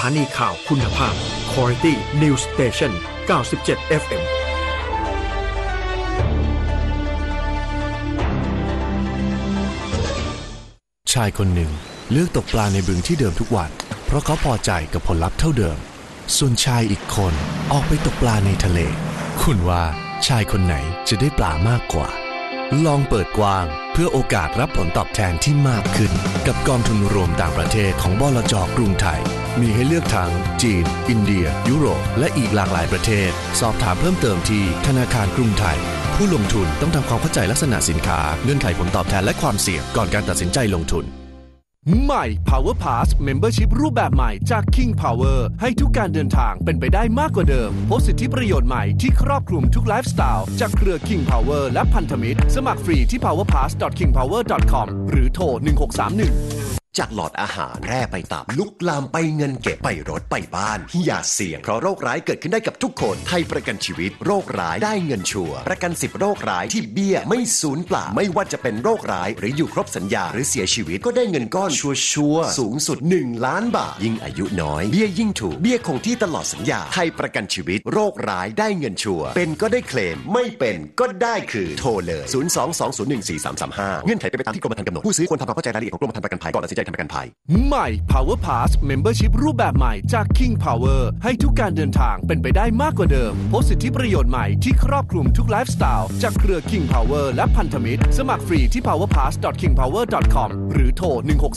ถานีข่าวคุณภาพ Quality News Station 97 FM ชายคนหนึ่งเลือกตกปลาในบึงที่เดิมทุกวันเพราะเขาพอใจกับผลลัพธ์เท่าเดิมส่วนชายอีกคนออกไปตกปลาในทะเลคุณว่าชายคนไหนจะได้ปลามากกว่าลองเปิดกว้างเพื่อโอกาสรับผลตอบแทนที่มากขึ้นกับกองทุนรวมต่างประเทศของบลจ.กรุงไทยมีให้เลือกทั้งจีนอินเดียยุโรปและอีกหลากหลายประเทศสอบถามเพิ่มเติมที่ธนาคารกรุงไทยผู้ลงทุนต้องทำความเข้าใจลักษณะสินค้าเงื่อนไขผลตอบแทนและความเสี่ยงก่อนการตัดสินใจลงทุนใหม่ Power Pass Membership รูปแบบใหม่จาก King Power ให้ทุกการเดินทางเป็นไปได้มากกว่าเดิมพบสิทธิประโยชน์ใหม่ที่ครอบคลุมทุกไลฟ์สไตล์จากเครือ King Power และพันธมิตรสมัครฟรีที่ powerpass.kingpower.com หรือโทร1631 จากหลอดอาหารแร่ไปตับลุกลามไปเงินเก็บไปรถไปบ้านอย่าเสี่ยงเพราะโรคร้ายเกิดขึ้นได้กับทุกคนไทยประกันชีวิตโรคร้ายได้เงินชัวร์ประกัน10โรคร้ายที่เบี้ยไม่สูญเปล่าไม่ว่าจะเป็นโรคร้ายหรืออยู่ครบสัญญาหรือเสียชีวิตก็ได้เงินก้อนชัวร์สูงสุด1ล้านบาทยิ่งอายุน้อยเบี้ยยิ่งถูกเบี้ยคงที่ตลอดสัญญาไทยประกันชีวิตโรคร้ายได้เงินชัวร์เป็นก็ได้เคลมไม่เป็นก็ได้คืนโทรเลย022014335เงื่อนไขเป็นไปตามที่กรมธรรม์กำหนดผู้ซื้อควรทำความเข้าใจรายละเอียดของกรมธรรม์ประกันภัยก่อนตัดสินใจทำประกันภัยใหม่ Power Pass Membership รูปแบบใหม่จาก King Power ให้ทุกการเดินทางเป็นไปได้มากกว่าเดิมพบสิทธิประโยชน์ใหม่ที่ครอบคลุมทุกไลฟ์สไตล์จากเครือ King Power และพันธมิตรสมัครฟรีที่ powerpass.kingpower.com หรือโทร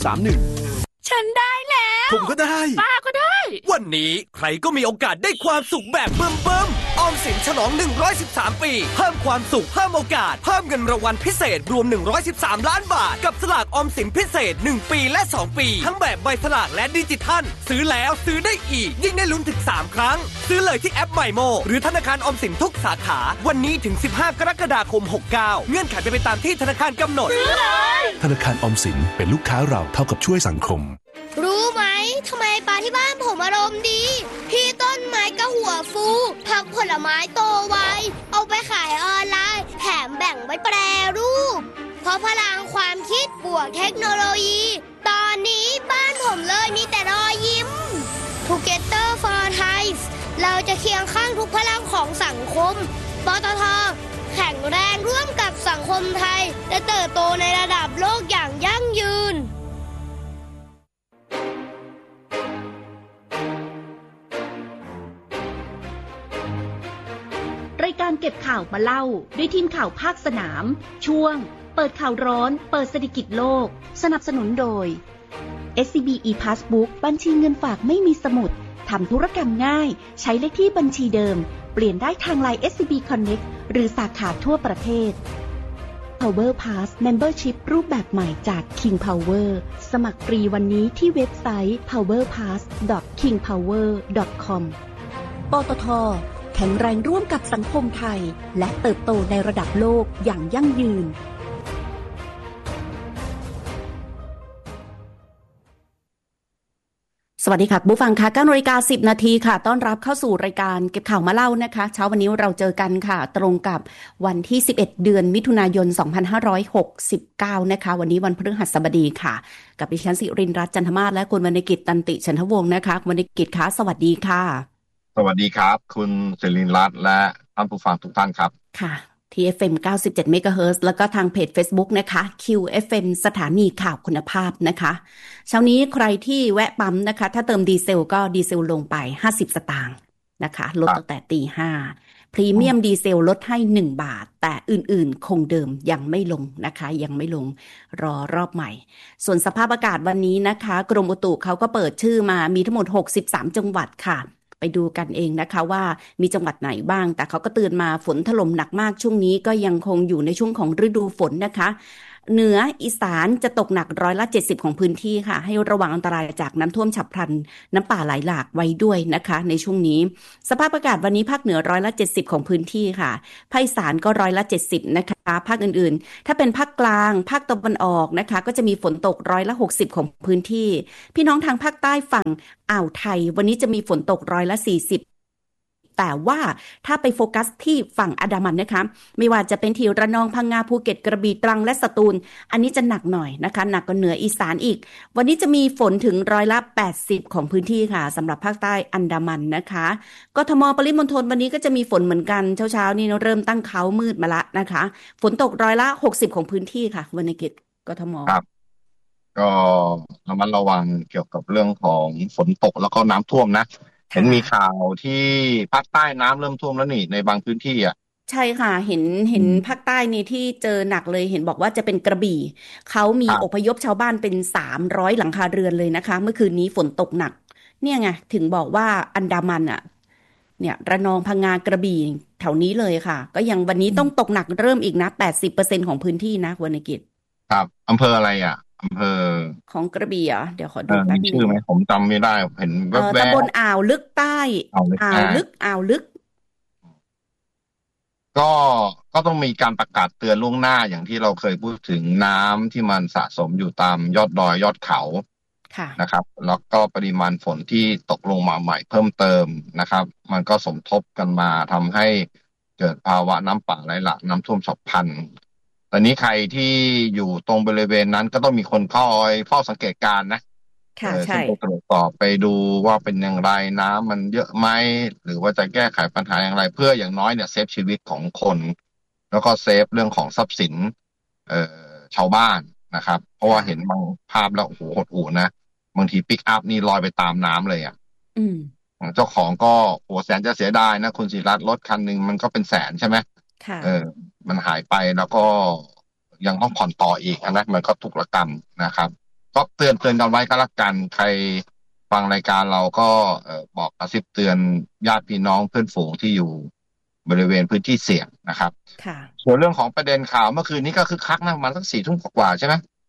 1631 ฉันได้แล้วผมก็ได้ป้าก็ได้วันนี้ใครก็มีโอกาสได้ความสุขแบบเบิ่มๆออมสินฉลอง113ปีเพิ่มความสุขเพิ่มโอกาสเพิ่มเงินรางวัลพิเศษรวม113ล้านบาทกับสลากออมสินพิเศษ1ปีและ2ปีทั้งแบบใบสลากและดิจิทัลซื้อแล้วซื้อได้อีกยิ่งได้ลุ้นถึง3ครั้งซื้อเลยที่แอป MyMo หรือธนาคารออมสินทุกสาขาวันนี้ถึง15กรกฎาคม69เงื่อนไขเป็นไปตามที่ธนาคารกำหนดซื้อเลยธนาคารออมสินเป็นลูกค้าเราเท่ากับช่วยสังคมรู้ไหมทำไมปลาที่บ้านผมอารมณ์ดีพี่ต้นไม้ก็หัวฟูผักผลไม้โตไวเอาไปขายออนไลน์แถมแบ่งไว้แปรรูปเพราะพลังความคิดบวกเทคโนโลยีตอนนี้บ้านผมเลยมีแต่รอยยิ้ม Together for Thai เราจะเคียงข้างทุกพลังของสังคมปตท.แข็งแรงร่วมกับสังคมไทยและเติบโตในระดับโลกอย่างยั่งยืนรายการเก็บข่าวมาเล่าด้วยทีมข่าวภาคสนามช่วงเปิดข่าวร้อนเปิดเศรษฐกิจโลกสนับสนุนโดย SCB ePassbook บัญชีเงินฝากไม่มีสมุดทำธุรกรรมง่ายใช้เลขที่บัญชีเดิมเปลี่ยนได้ทาง LINE SCB Connect หรือสาขาทั่วประเทศ Power Pass Membership รูปแบบใหม่จาก King Power สมัครฟรีวันนี้ที่เว็บไซต์ powerpass.kingpower.com ปตท.แข็งแรงร่วมกับสังคมไทยและเติบโตในระดับโลกอย่างยั่งยืนสวัสดีค่ะผู้ฟังค่ะ 9:10 น.ค่ะต้อนรับเข้าสู่รายการเก็บข่าวมาเล่านะคะเช้าวันนี้เราเจอกันค่ะตรงกับวันที่11เดือนมิถุนายน2569นะคะวันนี้วันพฤหัสบดีค่ะกับดิฉันสิรินทร์รัตน์จันทมาศและคุณวรรณกิจตันติฉันทวงศ์นะคะวรรณกิจคะสวัสดีค่ะสวัสดีครับคุณสิรินทร์รัตน์และท่านผู้ฟังทุกท่านครับค่ะที่ FM 97 MHz แล้วก็ทางเพจ Facebook นะคะ QFM สถานีข่าวคุณภาพนะคะเช้านี้ใครที่แวะปั๊มนะคะถ้าเติมดีเซลก็ดีเซลลงไป50สตางค์นะคะลดตั้งแต่ตีห้าพรีเมียมดีเซลลดให้1บาทแต่อื่นๆคงเดิมยังไม่ลงนะคะยังไม่ลงรอรอบใหม่ส่วนสภาพอากาศวันนี้นะคะกรมอุตุเขาก็เปิดชื่อมามีทั้งหมด63จังหวัดค่ะไปดูกันเองนะคะว่ามีจังหวัดไหนบ้างแต่เขาก็เตือนมาฝนถล่มหนักมากช่วงนี้ก็ยังคงอยู่ในช่วงของฤดูฝนนะคะเหนืออีสานจะตกหนัก70%ของพื้นที่ค่ะให้ระวังอันตรายจากน้ำท่วมฉับพลันน้ำป่าไหลหลากไว้ด้วยนะคะในช่วงนี้สภาพอากาศวันนี้ภาคเหนือ70%ของพื้นที่ค่ะภาคอีสานก็70%นะคะภาคอื่นๆถ้าเป็นภาคกลางภาคตะวันออกนะคะก็จะมีฝนตก60%ของพื้นที่พี่น้องทางภาคใต้ฝั่งอ่าวไทยวันนี้จะมีฝนตก40% แต่ว่าถ้าไปโฟกัสที่ฝั่งอันดามันนะคะไม่ว่าจะเป็นที่ระนองพังงาภูเก็ตกระบี่ตรังและสตูลอันนี้จะหนักหน่อยนะคะหนักกว่าเหนืออีสานอีกวันนี้จะมีฝนถึง80%ของพื้นที่ค่ะสำหรับภาคใต้อันดามันนะคะกทมปริมณฑลวันนี้ก็จะมีฝนเหมือนกันเช้าๆนี่เริ่มตั้งเค้ามืดมาละนะคะฝนตก60%ของพื้นที่ค่ะวรรณกิจกทมครับก็ระมัดระวังเกี่ยวกับเรื่องของฝนตกแล้วก็น้ำท่วมนะเห็นมีข่าวที่ภาคใต้น้ำเริ่มท่วมแล้วนี่ในบางพื้นที่อ่ะใช่ค่ะเห็นภาคใต้นี่ที่เจอหนักเลยเห็นบอกว่าจะเป็นกระบี่เขามีอพยพชาวบ้านเป็น300หลังคาเรือนเลยนะคะเมื่อคืนนี้ฝนตกหนักเนี่ยไงถึงบอกว่าอันดามันอ่ะเนี่ยระนองพังงากระบี่แถวนี้เลยค่ะก็ยังวันนี้ต้องตกหนักเริ่มอีกนะ80%ของพื้นที่นะวรรณกิจครับอำเภออะไรอ่ะอำเภอของกระบี่เดี๋ยวขอดูแป๊มีบนึงชื่อไหมผมจำไม่ได้เห็นแวบตำบลอ่าวลึกใต้ๆเอาเลยอ่าวลึกก็ก็ต้องมีการประกาศเตือนล่วงหน้าอย่างที่เราเคยพูดถึงน้ำที่มันสะสมอยู่ตามยอดดอยยอดเขานะครับแล้วก็ปริมาณฝนที่ตกลงมาใหม่เพิ่มเติมนะครับมันก็สมทบกันมาทำให้เกิดภาวะน้ำป่าไหลหลากน้ำท่วมฉับพลันตอนนี้ใครที่อยู่ตรงบริเวณนั้นก็ต้องมีคนคอยเฝ้าสังเกตการณ์นะใช่ไปตรวจสอบไปดูว่าเป็นอย่างไรน้ำมันเยอะไหมหรือว่าจะแก้ไขปัญหาอย่างไรเพื่ออย่างน้อยเนี่ยเซฟชีวิตของคนแล้วก็เซฟเรื่องของทรัพย์สินชาวบ้านนะครับเพราะว่าเห็นบางภาพแล้วโอ้โหหดหู่นะบางทีปิกอัพนี่ลอยไปตามน้ำเลยอ่ะเจ้าของก็โหแสนจะเสียดายนะคุณศิรัตน์รถคันหนึ่งมันก็เป็นแสนใช่ไหมมันหายไปแล้วก็ยังต้องผ่อนต่ออีกนะมันก็ทุกข์ระกรรมนะครับก็เตือนกันไว้ก็แล้วกันใครฟังรายการเราก็บอกกระซิบเตือนญาติพี่น้องเพื่อนฝูงที่อยู่บริเวณพื้นที่เสี่ยงนะครับส่วนเรื่องของประเด็นข่าวเมื่อคืนนี้ก็คือคักนะประมาณสัก4 ทุ่มกว่าใช่ไหม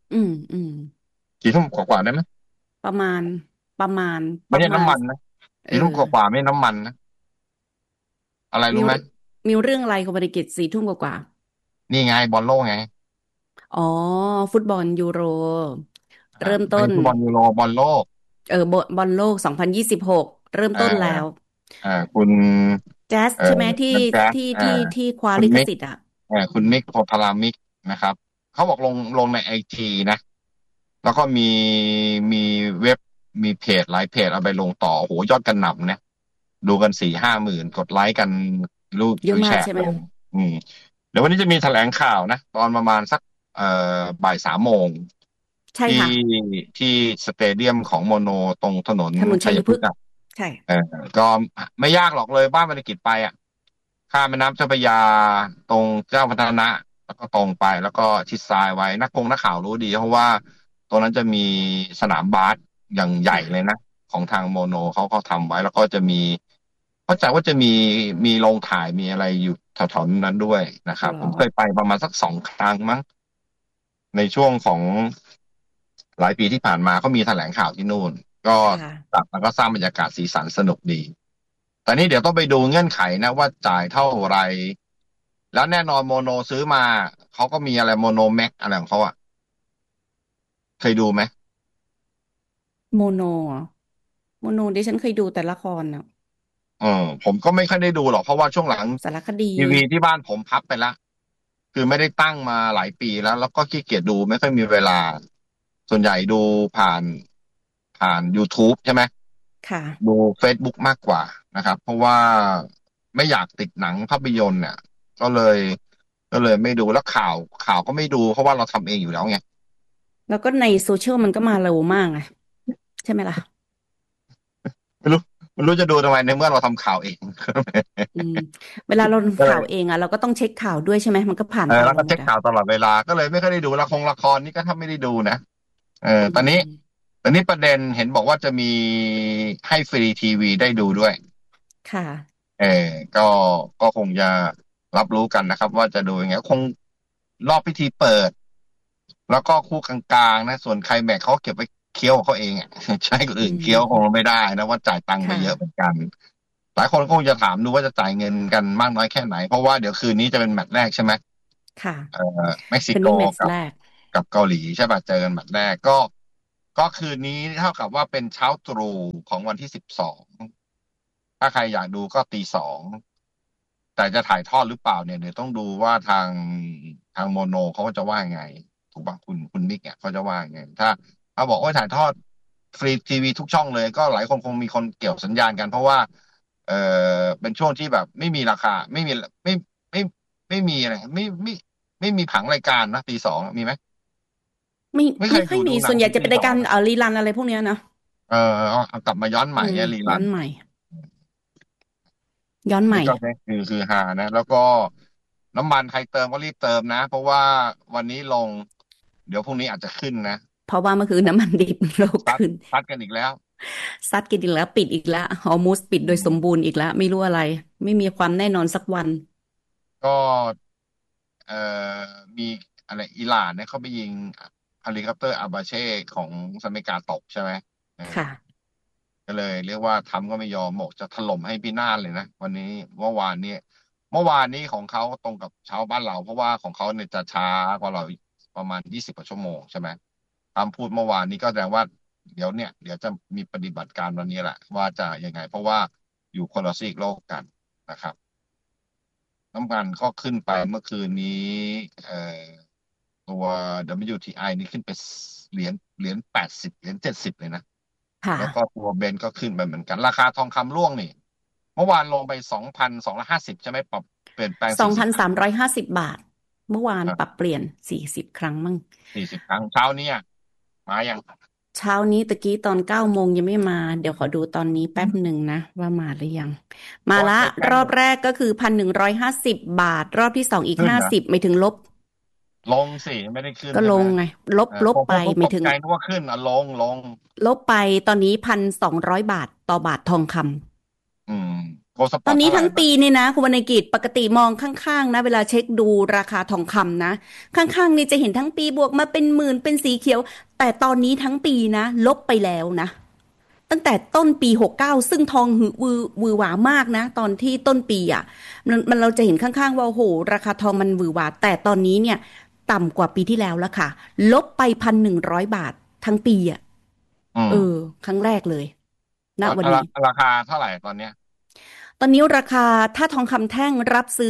4 ทุ่มกว่าได้ไหมประมาณไม่ใช่น้ำมันนะ4 ทุ่มกว่าไม่น้ำมันนะอะไรรู้ไหมมีเรื่องอะไรกับบริกิจ4 ทุ่มกว่านี่ไงบอลโลกไงฟุตบอลยูโรเริ่มต้นฟุตบอลยูโรบอลโลกบอลโลก2026เริ่มต้นแล้วคุณแจ๊สใช่ไหมที่คว้าลิขสิทธิ์คุณมิกโพธารามิกนะครับเขาบอกลงในIGนะแล้วก็มีเว็บมีเพจหลายเพจเอาไปลงต่อโหยอดกันหนำเนี่ยดูกัน 4-5 หมื่นกดไลค์กันรูปแชร์ลงเดี๋ยววันนี้จะมีแถลงข่าวนะตอนประมาณสักบ่าย 3 โมงที่สเตเดียมของโมโนตรงถนนชัยพฤกษ์ใช่ก็ไม่ยากหรอกเลยบ้านบรรณกิจไปข้ามแม่น้ำเจ้าพระยาตรงเจ้าพัฒนะแล้วก็ตรงไปแล้วก็ชิดซ้ายไว้นักข่าวรู้ดีเพราะว่าตรงนั้นจะมีสนามบาสอย่างใหญ่เลยนะของทางโมโนเขาทำไว้แล้วก็จะมีเข้าใจว่าจะมีโรงถ่ายมีอะไรอยู่แถวๆนั้นด้วยนะครับผมเคยไปประมาณสัก2 ครั้งมั้งในช่วงของหลายปีที่ผ่านมาเขามีแถลงข่าวที่นู่นก็ตัดมันก็สร้างบรรยากาศสีสันสนุกดีแต่นี้เดี๋ยวต้องไปดูเงื่อนไขนะว่าจ่ายเท่าไรแล้วแน่นอนโมโนซื้อมาเขาก็มีอะไรโมโนแม็กอะไรของเขาเคยดูไหมโมโนดิฉันเคยดูแต่ละครผมก็ไม่ค่อยได้ดูหรอกเพราะว่าช่วงหลังสารคดีทีวีที่บ้านผมพับไปละคือไม่ได้ตั้งมาหลายปีแล้วก็ขี้เกียจดูไม่ค่อยมีเวลาส่วนใหญ่ดูผ่าน YouTube ใช่ไหมค่ะดู Facebook มากกว่านะครับเพราะว่าไม่อยากติดหนังภาพยนตร์เนี่ยก็เลยไม่ดูแล้วข่าวก็ไม่ดูเพราะว่าเราทำเองอยู่แล้วไงแล้วก็ในโซเชียลมันก็มาเร็วมากใช่ไหมล่ะไม่รู้จะดูทำไมในเมื่อเราทำข่าวเองเวลาเราข่าวเองเราก็ต้องเช็คข่าวด้วยใช่ไหมมันก็ผ่านแล้วก็เช็คข่าวตลอดเวลาก็เลยไม่ค่อยได้ดูละครนี่ก็ถ้าไม่ได้ดูนะตอนนี้ประเด็นเห็นบอกว่าจะมีให้ฟรีทีวีได้ดูด้วยค่ะก็คงจะรับรู้กันนะครับว่าจะดูยังไงคงรอบพิธีเปิดแล้วก็คู่กลางๆนะส่วนใครแม็กเขาเก็บไว้เคี้ยวเขาเองใช้คนอื่นเคี้ยวคงไม่ได้นะว่าจ่ายตังค์ไปเยอะเหมือนกันหลายคนคงจะถามดูว่าจะจ่ายเงินกันมากน้อยแค่ไหนเพราะว่าเดี๋ยวคืนนี้จะเป็นแมตช์แรกใช่ไหมค่ะเม็กซิโกกับเกาหลีใช่ป่ะเจอกันแมตช์แรกก็คืนนี้เท่ากับว่าเป็นเช้าตรู่ของวันที่12 ถ้าใครอยากดูก็ตี 2แต่จะถ่ายทอดหรือเปล่าเนี่ยเดี๋ยวต้องดูว่าทางโมโนเขาจะว่ายังไงถูกป่ะคุณนิกเนี่ยเขาจะว่ายังไงถ้าบอกว่าถ่ายทอดฟรีทีวีทุกช่องเลยก็หลายคนคงมีคนเกี่ยวสัญญาณกันเพราะว่าเออเป็นช่วงที่แบบไม่มีราคาไม่ไม่ไม่มีอะไรไม่มีผังรายการนะตี 2มีไหมไม่ไม่เคไม่ค่อยมียดูหนัส่วนใหญ่งที่ตีสองจะเป็นรายการรีรันอะไรพวกเนี้ยนะเอากลับมาย้อนใหม่รีรันย้อนใหม่ย้อนใหม่นี่ก็คือฮานะแล้วก็น้ำมันใครเติมก็รีบเติมนะเพราะว่าวันนี้ลงเดี๋ยวพรุ่งนี้อาจจะขึ้นนะเพราะว่าเมื่อคืนน้ำมันดิบโลกขึ้นซัดกันอีกแล้วซัดกินอีกแล้วปิดอีกแล้วฮอร์มูสปิดโดยสมบูรณ์อีกแล้วไม่รู้อะไรไม่มีความแน่นอนสักวันก็เอ่อมีอะไรอิหร่านเนี่ยเขาไปยิงเฮลิคอปเตอร์อาบาเช่ของสหรัฐอเมริกาตกใช่ไหมค่ะก็เลยเรียกว่าทำก็ไม่ยอมบอกจะถล่มให้พินาศเลยนะวันนี้เมื่อวานนี้ของเขาตรงกับเช้าบ้านเราเพราะว่าของเขาเนี่ยจะช้ากว่าเราอีกประมาณ20 กว่าชั่วโมงใช่ไหมตามพูดเมื่อวานนี้ก็แสดงว่าเดี๋ยวจะมีปฏิบัติการวันนี้แหละว่าจะยังไงเพราะว่าอยู่คนละซีกโลกกันนะครับน้ำมันก็ขึ้นไปเมื่อคืนนี้เอ่อตัว WTI นี่ขึ้นไปเหรียญ80เหรียญ70เลยนะค่ะแล้วก็ตัวเบนซ์ก็ขึ้นไปเหมือนกันราคาทองคำร่วงนี่เมื่อวานลงไป2,250ใช่ไหมปรับเปลี่ยนแปลง 2,350 บาทเมื่อวานปรับเปลี่ยน40 ครั้งมั่ง 40 ครั้งเช้านี้มายังเช้านี้ตะกี้ตอน9 โมงยังไม่มาเดี๋ยวขอดูตอนนี้แป๊บหนึ่งนะว่ามาหรือยังมาละรอบแรกก็คือ1,150 บาทรอบที่2อีก50ไม่ถึงลบลงสิไม่ได้ขึ้นก็ลงไงลบไปไม่ถึงใจนึกว่าขึ้นลงลบไปตอนนี้1,200 บาทต่อบาททองคำโกลด์สปตอนนี้อร์ตเท่าไหร่ทั้งปีเนี่ยนะคุณวรรณกิจปกติมองข้างๆนะเวลาเช็คดูราคาทองคำนะข้างๆนี่จะเห็นทั้งปีบวกมาเป็นหมื่นเป็นสีเขียวแต่ตอนนี้ทั้งปีนะลบไปแล้วนะตั้งแต่ต้นปี69ซึ่งทองหวือหวามากนะตอนที่ต้นปีอ่ะมันเราจะเห็นข้างๆว่าโอ้โหราคาทองมันหวือหวาแต่ตอนนี้เนี่ยต่ำกว่าปีที่แล้วแล้วค่ะลบไป1,100 บาททั้งปีอ่ะครั้งแรกเลยณวันนี้ราคาเท่าไหร่ตอนเนี้ยตอนนี้ราคาถ้าทองคำแท่งรับซื้อ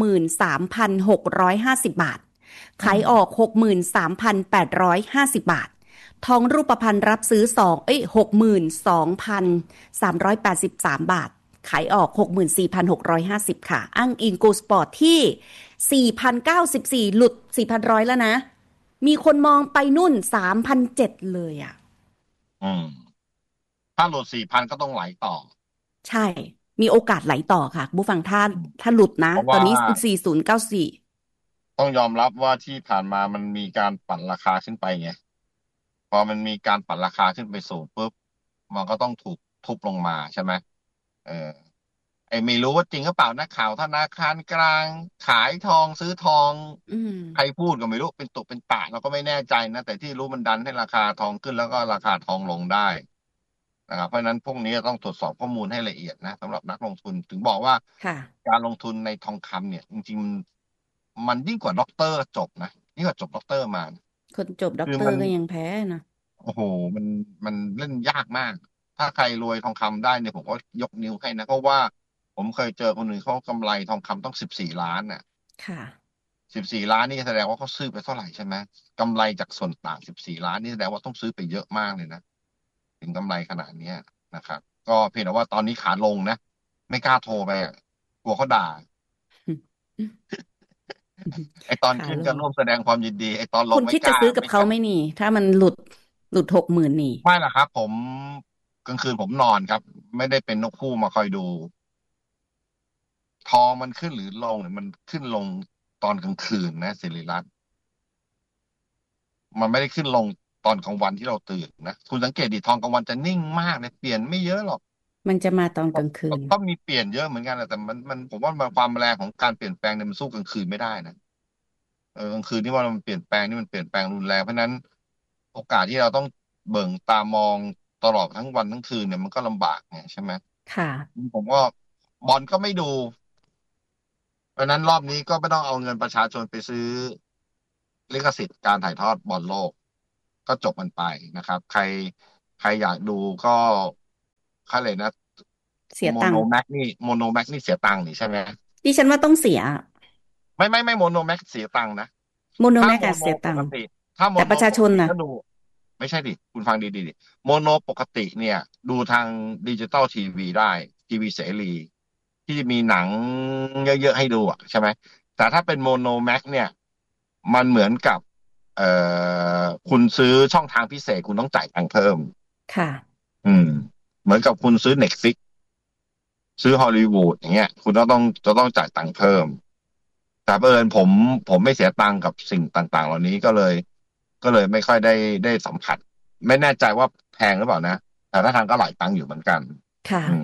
63,650 บาทขายออก 63,850 บาททองรูปพรรณรับซื้อ62,383 บาทขายออก 64,650 ค่ะอ้างอิงโกลด์สปอร์ตที่ 4,094 หลุด 4,100 แล้วนะมีคนมองไปนู่น 3,700 เลยอ่ะถ้าหลุด 4,000 ก็ต้องไหลต่อใช่มีโอกาสไหลต่อค่ะผู้ฟังถ้าหลุดนะตอนนี้4094 ต้องยอมรับว่าที่ผ่านมามันมีการปั่นราคาขึ้นไปไงพอมันมีการปั่นราคาขึ้นไปสูงปุ๊บมันก็ต้องถูกทุบลงมาใช่ไหมไม่รู้ว่าจริงหรือเปล่านักข่าวธนาคารกลางขายทองซื้อทองใครพูดก็ไม่รู้เป็นตุเป็นตะเราก็ไม่แน่ใจนะแต่ที่รู้มันดันให้ราคาทองขึ้นแล้วก็ราคาทองลงได้นะครับเพราะฉะนั้นพวกนี้ต้องตรวจสอบข้อมูลให้ละเอียดนะสำหรับนักลงทุนถึงบอกว่าการลงทุนในทองคำเนี่ยจริงๆมันยิ่งกว่าด็อกเตอร์จบนะยิ่งกว่าจบด็อกเตอร์มาคนจบด็อกเตอร์ก็ยังแพ้นะโอ้โหมันเล่นยากมากถ้าใครรวยทองคำได้เนี่ยผมก็ยกนิ้วให้นะเพราะว่าผมเคยเจอคนหนึ่งเขากำไรทองคำต้อง14 ล้านน่ะค่ะ 14 ล้านนี่แสดงว่าเขาซื้อไปเท่าไหร่ใช่ไหมกำไรจากส่วนต่าง14 ล้านนี่แสดงว่าต้องซื้อไปเยอะมากเลยนะถึงกำไรขนาดนี้นะครับก็เพียงแต่ว่าตอนนี้ขาลงนะไม่กล้าโทรไปกลัวเขาด่าไอตอนขึ้นก็ร่วมแสดงความยินดีไอตอนลงคุณคิดจะซื้อกับเขาไหมนี่ถ้ามันหลุด60,000นี่ไม่ล่ะครับผมกลางคืนผมนอนครับไม่ได้เป็นนกคู่มาคอยดูทองมันขึ้นหรือลงเนี่ยมันขึ้นลงตอนกลางคืนนะศิริรัตน์มันไม่ได้ขึ้นลงตอนกลางวันที่เราตื่นนะคุณสังเกตดิทองกลางวันจะนิ่งมากเนี่ยเปลี่ยนไม่เยอะหรอกมันจะมาตอนกลางคืนก็มีเปลี่ยนเยอะเหมือนกันแหละแต่มันผมว่าความแรงของการเปลี่ยนแปลงเนี่ยมันสู้กลางคืนไม่ได้นะกลางคืนที่ว่ามันเปลี่ยนแปลงนี่มันเปลี่ยนแปลงรุนแรงเพราะนั้นโอกาสที่เราต้องเบิ่งตามองตลอดทั้งวันทั้งคืนเนี่ยมันก็ลำบากไงใช่ไหมค่ะผมก็บอลก็ไม่ดูเพราะนั้นรอบนี้ก็ไม่ต้องเอาเงินประชาชนไปซื้อลิขสิทธิ์การถ่ายทอดบอลโลกก็จบมันไปนะครับใครอยากดูก็ใครเลยนะเสียโมตังค์โนแม็กนี่เสียตังค์นี่ใช่ไหมดิฉันว่าต้องเสียไม่โมโนแม็กเสียตังค์นะโมโนถ้าแม็กอะโมโนเสียตังค์ปกติถ้าโมแต่ประชาโนปชนนะกติก็ดูไม่ใช่ดิคุณฟังดีๆดิโมโนปกติเนี่ยดูทางดิจิตอลทีวีได้ทีวีเสรีที่มีหนังเยอะๆให้ดูอ่ะใช่ไหมแต่ถ้าเป็นโมโนแม็กเนี่ยมันเหมือนกับเอ่คุณซื้อช่องทางพิเศษคุณต้องจ่ายตังค์เพิ่มค่ะอืมเหมือนกับคุณซื้อเน็ตฟลิกซื้อฮอลลีวูดอย่างเงี้ยคุณจะต้องจ่ายตังค์เพิ่มแต่เผอิญผมไม่เสียตังค์กับสิ่งต่างๆเหล่านี้ก็เลยไม่ค่อยได้สัมผัสไม่แน่ใจว่าแพงหรือเปล่านะแต่ถ้าทางก็หลายตังค์อยู่เหมือนกันค่ะอืม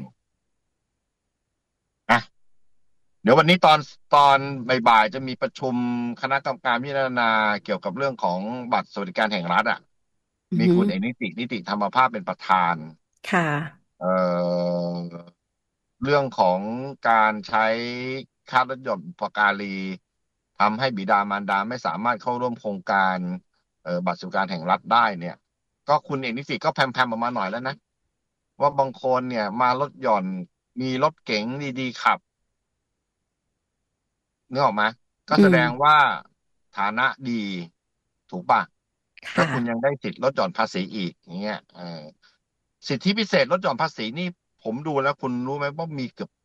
อ่ะเดี๋ยววันนี้ตอนบ่ายๆจะมีประชุมคณะกรรมการพิจารณาเกี่ยวกับเรื่องของบัตรสวัสดิการแห่งรัฐอ่ะอือหือมีคุณเอกนิติธรรมภาพเป็นประธานค่ะเอ่อเรื่องของการใช้ค่าลดหย่อนบุพการีทำให้บิดามารดาไม่สามารถเข้าร่วมโครงการบัตรสวัสดิการแห่งรัฐได้เนี่ยก็คุณเอกนิติก็แพมๆออกมาหน่อยแล้วนะว่าบางคนเนี่ยมาลดหย่อนมีรถเก๋งดีๆขับนึกออกไหมก็อืมแสดงว่าฐานะดีถูกป่ะแล้วค่ะคุณยังได้สิทธิ์ลดหย่อนภาษีอีกอย่างเงี้ยสิทธิพิเศษลดหย่อนภาษีนี่ผมดูแล้วคุณรู้ไหมว่ามีเกือบ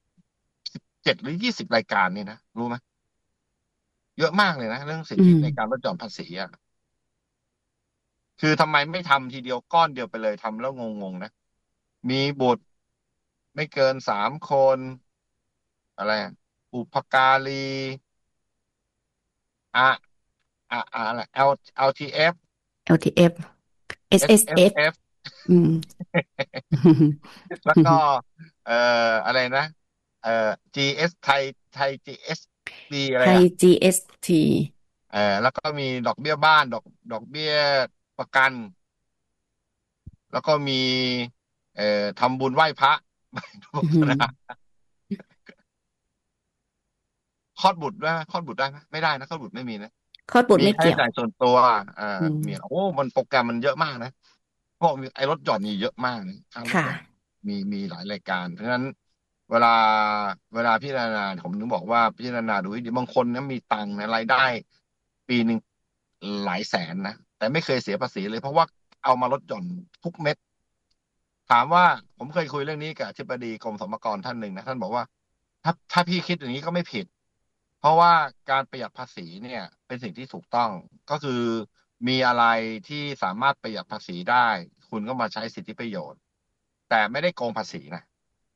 17 หรือ 20 รายการนี่นะรู้ไหมเยอะมากเลยนะเรื่องสิทอืมธิในการลดหย่อนภาษีอ่ะคือทำไมไม่ทำทีเดียวก้อนเดียวไปเลยทำแล้วงงๆนะมีบุตรไม่เกิน3 คนอะไรอะบุพการีอะอะไร LTF LTF SSF SFF อืมแล้วก็เอ่ออะไรนะเอ่อ GS ไทย GSB อะไรไทยอ่ะ GST แล้วก็มีดอกเบี้ยบ้านดอกเบี้ยประกันแล้วก็มีทำบุญไหว้พระโฆอือหือษณาคลอดบุตรได้ไหมคลอดบุตรได้ไหมไม่ได้นะคลอดบุตรไม่มีนะคลอดบุตรมีไม่เกี่ยวค่าใช้จ่ายส่วนตัวอืมมีโอ้มันโปรแกรมมันเยอะมากนะเพราะมีไอ้รถหย่อนนี่เยอะมากนะค่ารถค่ะหย่อนมีหลายรายการเพราะฉะนั้นเวลาเวลาพิจารณาผมถึงบอกว่าพิจารณาดูให้ดีบางคนนะมีตังค์นะรายได้ปีหนึ่งหลายแสนนะแต่ไม่เคยเสียภาษีเลยเพราะว่าเอามาลดหย่อนทุกเม็ด ถามว่าผมเคยคุยเรื่องนี้กับอธิบดีกรมสรรพากรท่านหนึ่งนะท่านบอกว่าถ้าพี่คิดอย่างนี้ก็ไม่ผิดเพราะว่าการประหยัดภาษีเนี่ยเป็นสิ่งที่ถูกต้องก็คือมีอะไรที่สามารถประหยัดภาษีได้คุณก็มาใช้สิทธิประโยชน์แต่ไม่ได้โกงภาษีนะ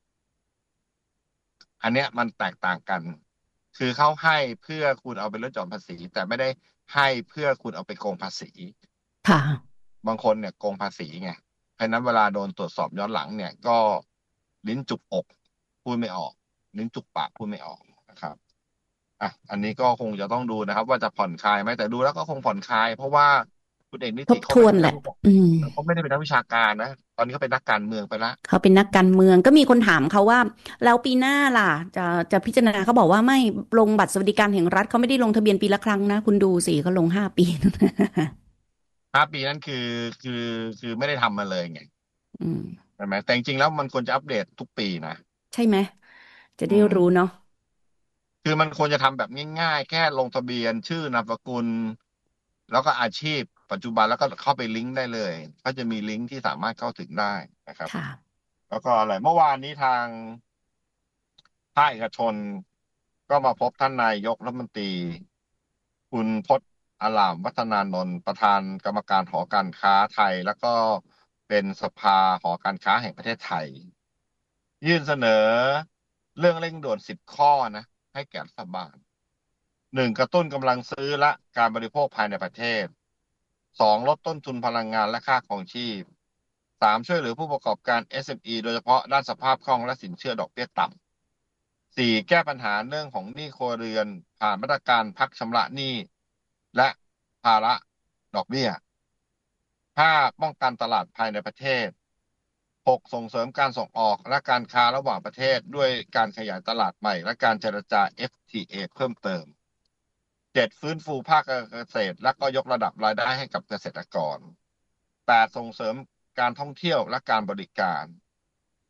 อันเนี้ยมันแตกต่างกันคือเขาให้เพื่อคุณเอาไปลดหย่อนภาษีแต่ไม่ได้ให้เพื่อคุณเอาไปโกงภาษีค่ะบางคนเนี่ยโกงภาษีไงเพราะฉะนั้นเวลาโดนตรวจสอบย้อนหลังเนี่ยก็ลิ้นจุกอกพูดไม่ออกลิ้นจุกปากพูดไม่ออกนะครับอันนี้ก็คงจะต้องดูนะครับว่าจะผ่อนคลายไหมแต่ดูแล้วก็คงผ่อนคลายเพราะว่าคุณเอกนิทบติเขาไม่ได้ทวนแหละเป็นนักอืมเขาไม่ได้เป็นนักวิชาการนะตอนนี้เขาเป็นนักการเมืองไปละเขาเป็นนักการเมืองก็มีคนถามเขาว่าแล้วปีหน้าล่ะจะพิจารณาเขาบอกว่าไม่ลงบัตรสวัสดิการแห่งรัฐเขาไม่ได้ลงทะเบียนปีละครั้งนะคุณดูสิเขาลง5 ปี 5 ปีนั้นคือคือไม่ได้ทำมาเลยไงอืมใช่ไหมแต่จริงๆแล้วมันควรจะอัปเดตทุกปีนะใช่ไหมจะอืได้มรู้เนาะคือมันควรจะทำแบบง่ายๆแค่ลงทะเบียนชื่อนามสกุลแล้วก็อาชีพปัจจุบันแล้วก็เข้าไปลิงก์ได้เลยก็จะมีลิงก์ที่สามารถเข้าถึงได้นะครับค่ะแล้วก็อะไรเมื่อวานนี้ทางภาคเอกชนก็มาพบท่านนายกรัฐมนตรีคุณพจน์อารามวัฒนานนท์ประธานกรรมการหอการค้าไทยแล้วก็เป็นสภาหอการค้าแห่งประเทศไทยยื่นเสนอเรื่องเร่งด่วน10 ข้อนะให้แก่รัฐบาล 1กระตุ้นกำลังซื้อและการบริโภคภายในประเทศ2ลดต้นทุนพลังงานและค่าครองชีพ3ช่วยเหลือผู้ประกอบการ SME โดยเฉพาะด้านสภาพคล่องและสินเชื่อดอกเบี้ยต่ำ4แก้ปัญหาเรื่องของหนี้ครัวเรือนผ่านมาตรการพักชำระหนี้และภาระดอกเบี้ย5ป้องกันตลาดภายในประเทศ6ส่งเสริมการส่งออกและการค้าระหว่างประเทศด้วยการขยายตลาดใหม่และการเจรจา FTA เพิ่มเติม7ฟื้นฟูภาคเกษตรและก็ยกระดับรายได้ให้กับเกษตรกร8ส่งเสริมการท่องเที่ยวและการบริการ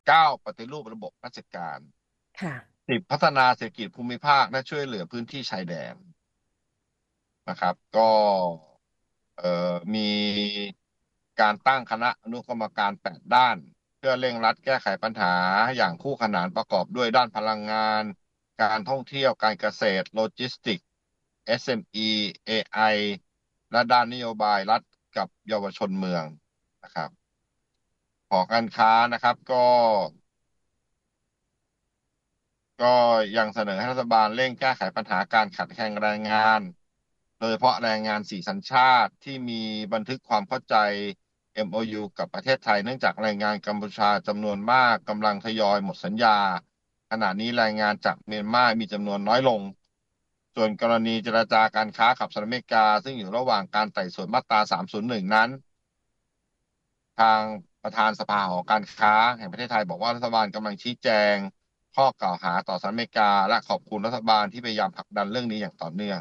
9ปฏิรูประบบราชการค่ะ 10พัฒนาเศรษฐกิจภูมิภาคและช่วยเหลือพื้นที่ชายแดนนะครับก็มีการตั้งคณะอนุกรรมการ8ด้านเพื่อเร่งรัดแก้ไขปัญหาอย่างคู่ขนานประกอบด้วยด้านพลังงานการท่องเที่ยวการเกษตรโลจิสติกส์ SME AI และด้านนโยบายรัฐกับเยาวชนเมืองนะครับหอการค้านะครับก็ยังเสนอให้รัฐบาลเร่งแก้ไขปัญหาการขาดแคลนแรงงานโดยเฉพาะแรงงาน4สัญชาติที่มีบันทึกความเข้าใจ MOU กับประเทศไทยเนื่องจากแรงงานกัมพูชาจำนวนมากกำลังทยอยหมดสัญญาขณะนี้แรงงานจากเมียนมามีจำนวนน้อยลงส่วนกรณีเจรจาการค้ากับสหรัฐอเมริกาซึ่งอยู่ระหว่างการไต่สวนมาตรา301นั้นทางประธานสภาหอการค้าแห่งประเทศไทยบอกว่ารัฐบาลกำลังชี้แจงข้อกล่าวหาต่อสหรัฐอเมริกาและขอบคุณรัฐบาลที่พยายามผลักดันเรื่องนี้อย่างต่อเนื่อง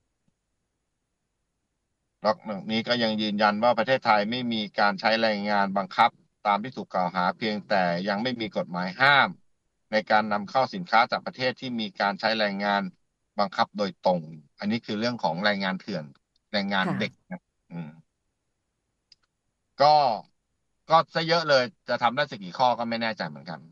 นอกจากนี้ก็ยังยืนยันว่าประเทศไทยไม่มีการใช้แรงงานบังคับตามที่ถูกกล่าวหาเพียงแต่ยังไม่มีกฎหมายห้ามในการนำเข้าสินค้าจากประเทศที่มีการใช้แรงงานบังคับโดยตรง อันนี้คือเรื่องของแรงงานเถื่อนแรงงานเด็กนะก็ซะเยอะเลยจะทำได้สักกี่ข้อก็ไม่แน่ใจเหมือนกัน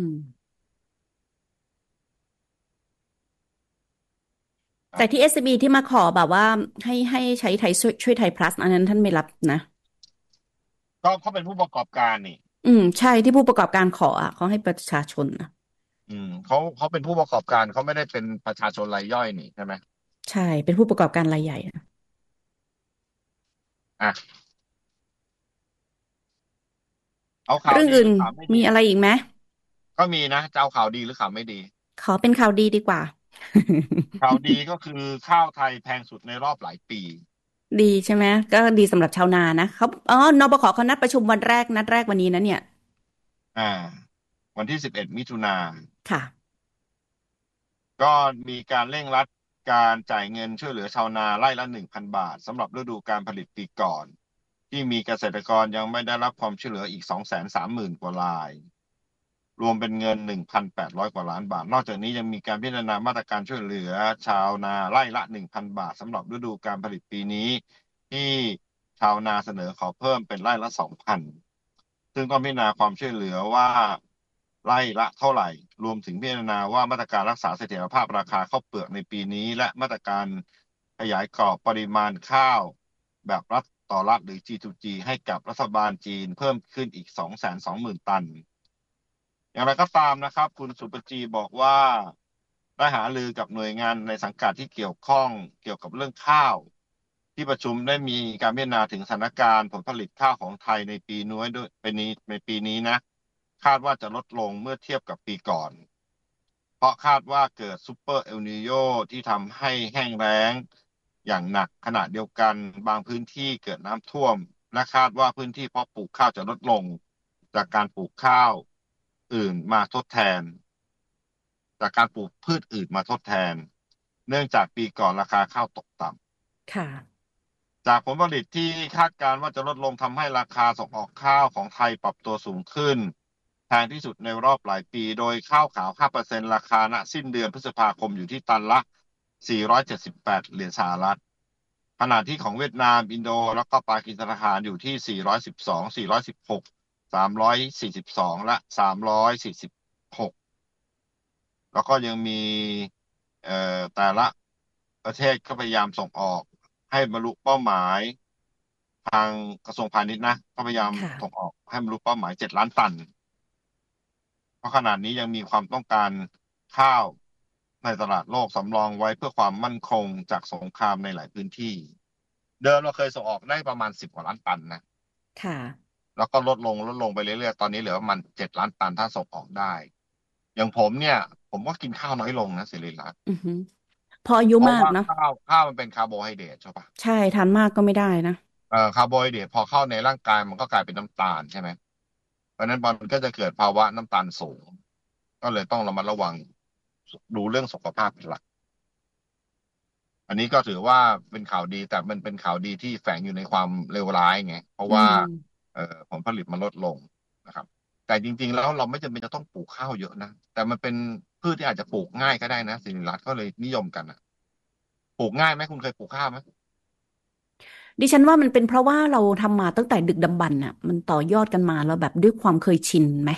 แต่ที่ SCB ที่มาขอแบบว่าให้ใช้ไทยช่วยไทย plus อันนั้นท่านไม่รับนะก็เขาเป็นผู้ประกอบการนี่ใช่ที่ผู้ประกอบการขอเขาให้ประชาชนนะเขาเป็นผู้ประกอบการเขาไม่ได้เป็นประชาชนรายย่อยนี่ใช่ไหมใช่เป็นผู้ประกอบการรายใหญ่นะเอาข่าวเรื่องอื่นมีอะไรอีกไหมก็มีนะจะเอาข่าวดีหรือข่าวไม่ดีขอเป็นข่าวดีดีกว่าข่าวดีก็คือข้าวไทยแพงสุดในรอบหลายปีดีใช่ไหมก็ดีสำหรับชาวนานะเขานปข.เขานัดประชุมวันแรกนัดแรกวันนี้นะเนี่ยวันที่11มิถุนาค่ะก็มีการเร่งรัดการจ่ายเงินช่วยเหลือชาวนาไร่ละ 1,000 บาทสำหรับฤดูการผลิตปีก่อนที่มีเกษตรกรยังไม่ได้รับความช่วยเหลืออีก 230,000 กว่ารายรวมเป็นเงิน 1,800 กว่าล้านบาทนอกจากนี้ยังมีการพิจารณามาตรการช่วยเหลือชาวนาไร่ละ 1,000 บาทสำหรับฤดูการผลิตปีนี้ที่ชาวนาเสนอขอเพิ่มเป็นไร่ละ 2,000 ซึ่งต้องพิจารณาความช่วยเหลือว่าไร่ละเท่าไหร่รวมถึงพิจารณาว่ามาตรการรักษาเสถียรภาพราคาข้าวเปลือกในปีนี้และมาตรการขยายกรอบปริมาณข้าวแบบรัฐต่อรัฐหรือ G2G ให้กับรัฐบาลจีนเพิ่มขึ้นอีก 220,000 ตันอย่างไรก็ตามนะครับคุณสุปจีบอกว่าได้หารือกับหน่วยงานในสังกัดที่เกี่ยวข้องเกี่ยวกับเรื่องข้าวที่ประชุมได้มีการพิจารณาถึงสถานการณ์ผลผลิตข้าวของไทยในปีนี้ด้วยในปีนี้นะคาดว่าจะลดลงเมื่อเทียบกับปีก่อนเพราะคาดว่าเกิดซุปเปอร์เอลนีโญที่ทำให้แห้งแล้งอย่างหนักขณะเดียวกันบางพื้นที่เกิดน้ำท่วมและคาดว่าพื้นที่เพาะปลูกข้าวจะลดลงจากการปลูกข้าวอื่นมาทดแทนจากการปลูกพืชอื่นมาทดแทนเนื่องจากปีก่อนราคาข้าวตกต่ำค่ะจากผลผลิตที่คาดการณ์ว่าจะลดลงทำให้ราคาส่งออกข้าวของไทยปรับตัวสูงขึ้นแพงที่สุดในรอบหลายปีโดยข้าวขาว 5% ราคาณสิ้นเดือนพฤษภาคมอยู่ที่ตันละ$478ขณะที่ของเวียดนามอินโดแล้วก็ปากีสถานอยู่ที่412 416 342และ346แล้วก็ยังมีแต่ละประเทศก็พยายามส่งออกให้บรรลุเป้าหมายทางกระทรวงพาณิชย์นะก็พยายามส่งออกให้บรรลุเป้าหมาย7 ล้านตันเพราะขณะนี้ยังมีความต้องการข้าวในตลาดโลกสำรองไว้เพื่อความมั่นคงจากสงครามในหลายพื้นที่เดิมเราเคยส่งออกได้ประมาณ10 กว่าล้านตันนะค่ะแล้วก็ลดลงไปเรื่อยๆตอนนี้เหลือประมาณ7 ล้านตันถ้าส่งออกได้อย่างผมก็กินข้าวน้อยลงนะศิริรัตน์พออายุมากเนาะข้าวมันเป็นคาร์โบไฮเดรตใช่ปะใช่ทานมากก็ไม่ได้นะคาร์โบไฮเดรตพอเข้าในร่างกายมันก็กลายเป็นน้ำตาลใช่ไหมเพราะนั้นมันก็จะเกิดภาวะน้ำตาลสูงก็เลยต้องระมัดระวังดูเรื่องสุขภาพเป็นหลักอันนี้ก็ถือว่าเป็นข่าวดีแต่มันเป็นข่าวดีที่แฝงอยู่ในความเลวร้ายไงเพราะว่าผลผลิตมันลดลงนะครับแต่จริงๆแล้วเราไม่จำเป็นจะต้องปลูกข้าวเยอะนะแต่มันเป็นพืชที่อาจจะปลูกง่ายก็ได้นะสิริรัตน์ก็เลยนิยมกันอะปลูกง่ายไหมคุณเคยปลูกข้าวไหมดิฉันว่ามันเป็นเพราะว่าเราทำมาตั้งแต่ดึกดำบรรพ์น่ะมันต่อยอดกันมาแล้วแบบด้วยความเคยชินไหม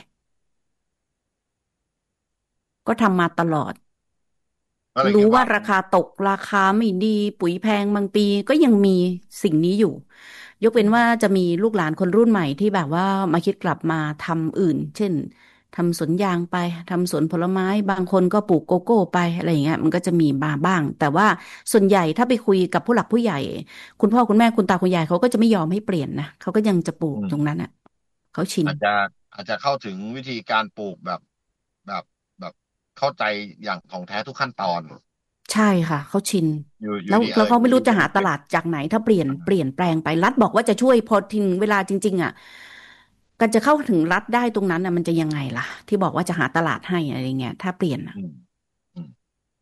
ก็ทำมาตลอดก็เลยคิรู้ดว่าว่าราคาตกราคาไม่ดีปุ๋ยแพงบางปีก็ยังมีสิ่งนี้อยู่ยกเว้นว่าจะมีลูกหลานคนรุ่นใหม่ที่แบบว่ามาคิดกลับมาทำอื่นเช่นทำสวนยางไปทำสวนผลไม้บางคนก็ปลูกโกโก้ไปอะไรอย่างเงี้ยมันก็จะมีมาบ้างแต่ว่าส่วนใหญ่ถ้าไปคุยกับผู้หลักผู้ใหญ่คุณพ่อคุณแม่คุณตาคุณยายเขาก็จะไม่ยอมให้เปลี่ยนนะเขาก็ยังจะปลูกอืมตรงนั้นอ่ะเขาชินอาจจะอาจจะเข้าถึงวิธีการปลูกแบบแบบเข้าใจอย่างถ่องแท้ทุกขั้นตอนใช่ค่ะเขาชินอยู่แล้วดีแล้วเขาไม่รู้จะหาตเป็นลาดจากไหนถ้าเปลี่ยนแปลงไปรัฐบอกว่าจะช่วยพอถึงเวลาจริงๆอ่ะการจะเข้าถึงรัฐได้ตรงนั้นอ่ะมันจะยังไงล่ะที่บอกว่าจะหาตลาดให้อะไรเงี้ยถ้าเปลี่ยนอ่ะอืมอืม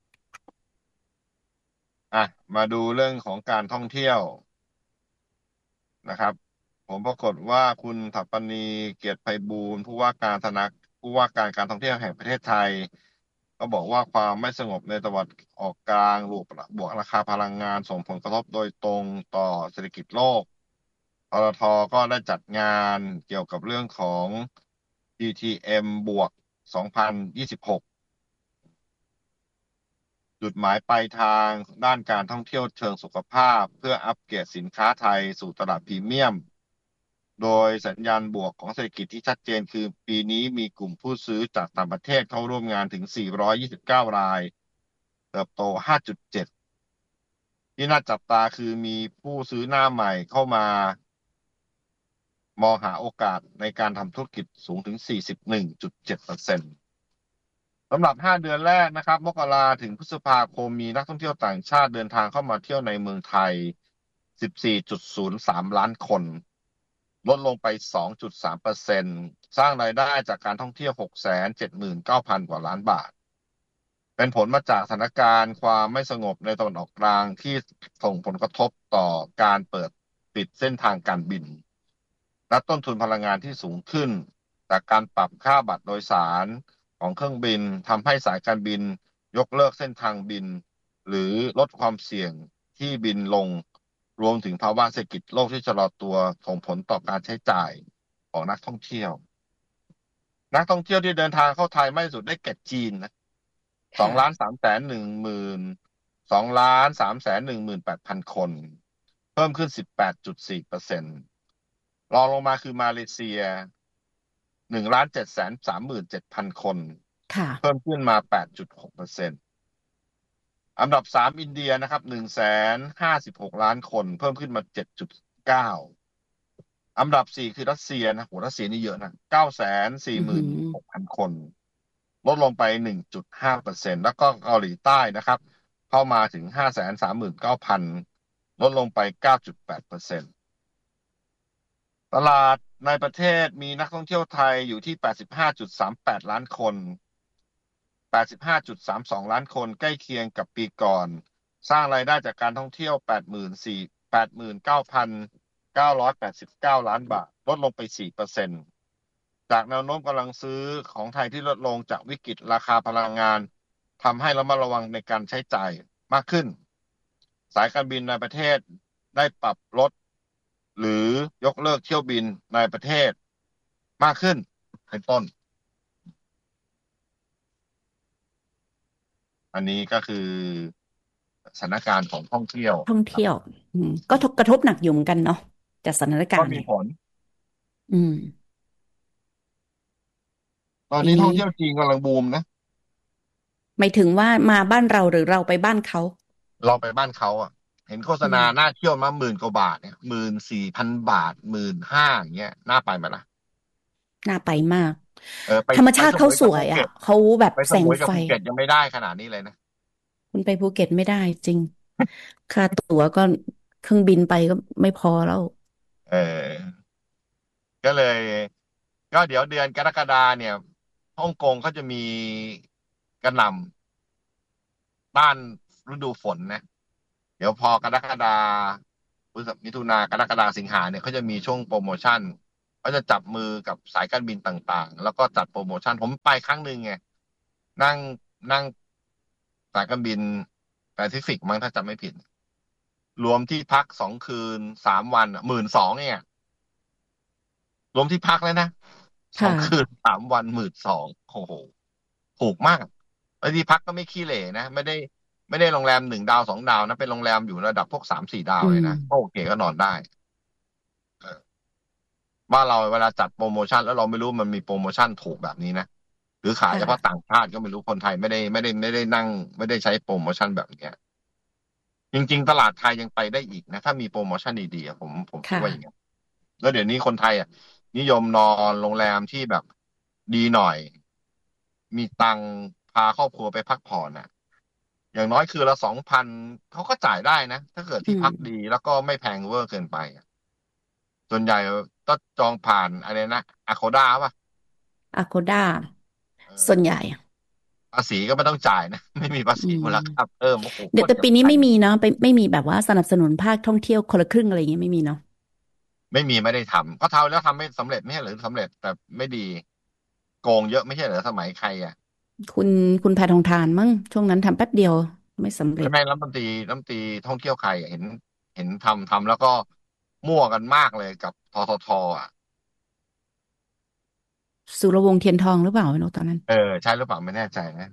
อ่ะมาดูเรื่องของการท่องเที่ยวนะครับผมปรากฏว่าคุณถัปปณีเกียรติไพบูลย์ผู้ว่าการการท่องเที่ยวแห่งประเทศไทยก็บอกว่าความไม่สงบในตะวันออกกลางบวกราคาพลังงานส่งผลกระทบโดยตรงต่อเศรษฐกิจโลกปตทก็ได้จัดงานเกี่ยวกับเรื่องของ GTM บวก2026 จุดหมายปลายทางด้านการท่องเที่ยวเชิงสุขภาพเพื่ออัปเกรดสินค้าไทยสู่ตลาดพรีเมียมโดยสัญญาณบวกของเศรษฐกิจที่ชัดเจนคือปีนี้มีกลุ่มผู้ซื้อจากต่างประเทศเข้าร่วมงานถึง429รายเติบโต 5.7 ที่น่าจับตาคือมีผู้ซื้อหน้าใหม่เข้ามามองหาโอกาสในการทำธุรกิจสูงถึง 41.7%สำหรับ5เดือนแรกนะครับมกราถึงพฤษภาคมมีนักท่องเที่ยวต่างชาติเดินทางเข้ามาเที่ยวในเมืองไทย 14.03 ล้านคนลดลงไป 2.3%สร้างรายได้จากการท่องเที่ยว 679,000 กว่าล้านบาทเป็นผลมาจากสถานการณ์ความไม่สงบในตะวันออกกลางที่ส่งผลกระทบต่อการเปิดปิดเส้นทางการบินและต้นทุนพลังงานที่สูงขึ้นจากการปรับค่าบัตรโดยสารของเครื่องบินทำให้สายการบินยกเลิกเส้นทางบินหรือลดความเสี่ยงที่บินลงรวมถึงภาวะเศรษฐกิจโลกที่ชะลอตัวส่งผลต่อการใช้จ่ายของนักท่องเที่ยวที่เดินทางเข้าไทยมากที่สุดได้แก่จีนนะ2,312,800,000 คนเพิ่มขึ้น 18.4%รองลงมาคือมาเลเซีย1,737,000 คนค่ะเพิ่มขึ้นมา 8.6%อันดับ3อินเดียนะครับ156,000,000 ล้านคนเพิ่มขึ้นมา 7.9อันดับ4คือรัสเซียนะโหรัสเซียนี่เยอะนะอือหือ 946,000 คนลดลงไป 1.5% แล้วก็เกาหลีใต้นะครับเข้ามาถึง 539,000 ลดลงไป 9.8%ตลาดในประเทศมีนักท่องเที่ยวไทยอยู่ที่ 85.38 ล้านคน 85.32 ล้านคนใกล้เคียงกับปีก่อนสร้างรายได้จากการท่องเที่ยว89,989 ล้านบาทลดลงไป 4%จากแนวโน้มกำลังซื้อของไทยที่ลดลงจากวิกฤตราคาพลังงานทำให้ระมัดระวังในการใช้จ่ายมากขึ้นสายการบินในประเทศได้ปรับลดหรือยกเลิกเที่ยวบินในประเทศมากขึ้นเป็นต้นอันนี้ก็คือสถานการณ์ของท่องเที่ยวท่องครับเที่ยวก็กระทบหนักอยู่เหมือนกันเนาะจากสถานการณ์เนี่ยก็มีผลอืมตอนทีนี้นี้ท่องเที่ยวจีนกำลังบูมนะหมายถึงว่ามาบ้านเราหรือเราไปบ้านเขาเราไปบ้านเขาอ่ะเห็นโฆษอืมณาน่าเที่ยวมา10,000 กว่าบาทเนี่ย14,000 บาท15,000อย่างเงี้ยน่าไปไหมล่ะน่าไปมากไปธรรมชาติเขาไปสมุยสวยอ่ะกับภูเก็ตเขาแบบไปสแสงไฟมุยกับภูเก็ตยังไม่ได้ขนาดนี้เลยนะคุณไปภูเก็ตไม่ได้จริงค่าตั๋วก็เครื่องบินไปก็ไม่พอแล้วเออก็เลยก็เดี๋ยวเดือนกรกฎาเนี่ยฮ่องกงเขาจะมีกระหน่ำต้านฤดูฝนนะเดี๋ยวพอกรกฎาพฤษภมิถุนากรกฎาสิงหาเนี่ยเขาจะมีช่วงโปรโมชั่นก็จะจับมือกับสายการบินต่างๆแล้วก็จัดโปรโมชั่นผมไปครั้งหนึ่งไงนั่งนั่งสายการบินแปซิฟิกมั้งถ้าจำไม่ผิดรวมที่พัก2 คืน 3 วัน12,000เนี่ยรวมที่พักแล้วนะ2 คืน 3 วัน12,000โอ้โหถูกมากแล้วที่พักก็ไม่ขี้เหร่นะไม่ได้โรงแรม1 ดาว 2 ดาวนะเป็นโรงแรมอยู่ระดับพวก3-4 ดาวเลยนะโอเคก็นอนได้บ้านเราเวลาจัดโปรโมชั่นแล้วเราไม่รู้มันมีโปรโมชั่นถูกแบบนี้นะหรือขายเฉพาะต่างชาติก็ไม่รู้คนไทยไม่ได้นั่งไม่ได้ใช้โปรโมชั่นแบบนี้จริงๆตลาดไทยยังไปได้อีกนะถ้ามีโปรโมชั่นดีๆผมคิดว่าอย่างนี้แล้วเดี๋ยวนี้คนไทยนิยมนอนโรงแรมที่แบบดีหน่อยมีตังพาครอบครัวไปพักผ่อนอย่างน้อยคือละ 2,000เขาก็จ่ายได้นะถ้าเกิดที่พักดีแล้วก็ไม่แพงเวอร์เกินไปส่วนใหญ่ก็จองผ่านอะไรนะAgodaป่ะ Agoda ส่วนใหญ่ภาษีก็ไม่ต้องจ่ายนะไม่มีภาษีมูลค่าเพิ่มโอ้โหเดี๋ยวแต่ปีนี้ไม่มีเนาะไม่มีแบบว่าสนับสนุนภาคท่องเที่ยวคนละครึ่งอะไรอย่างเงี้ยไม่มีเนาะไม่ได้ทำก็ทำแล้วทำไม่สำเร็จไม่ใช่หรือสำเร็จแต่ไม่ดีโกงเยอะไม่ใช่เหรอสมัยใครคุณแพทองธารมั้งช่วงนั้นทำแป๊บเดียวไม่สำเร็จใช่ไหมรัฐมนตรีท่องเที่ยวใครเห็นทำแล้วก็มั่วกันมากเลยกับททท. สุรวงศ์เทียนทองหรือเปล่าไม่รู้ตอนนั้นใช่หรือเปล่าไม่แน่ใจนะ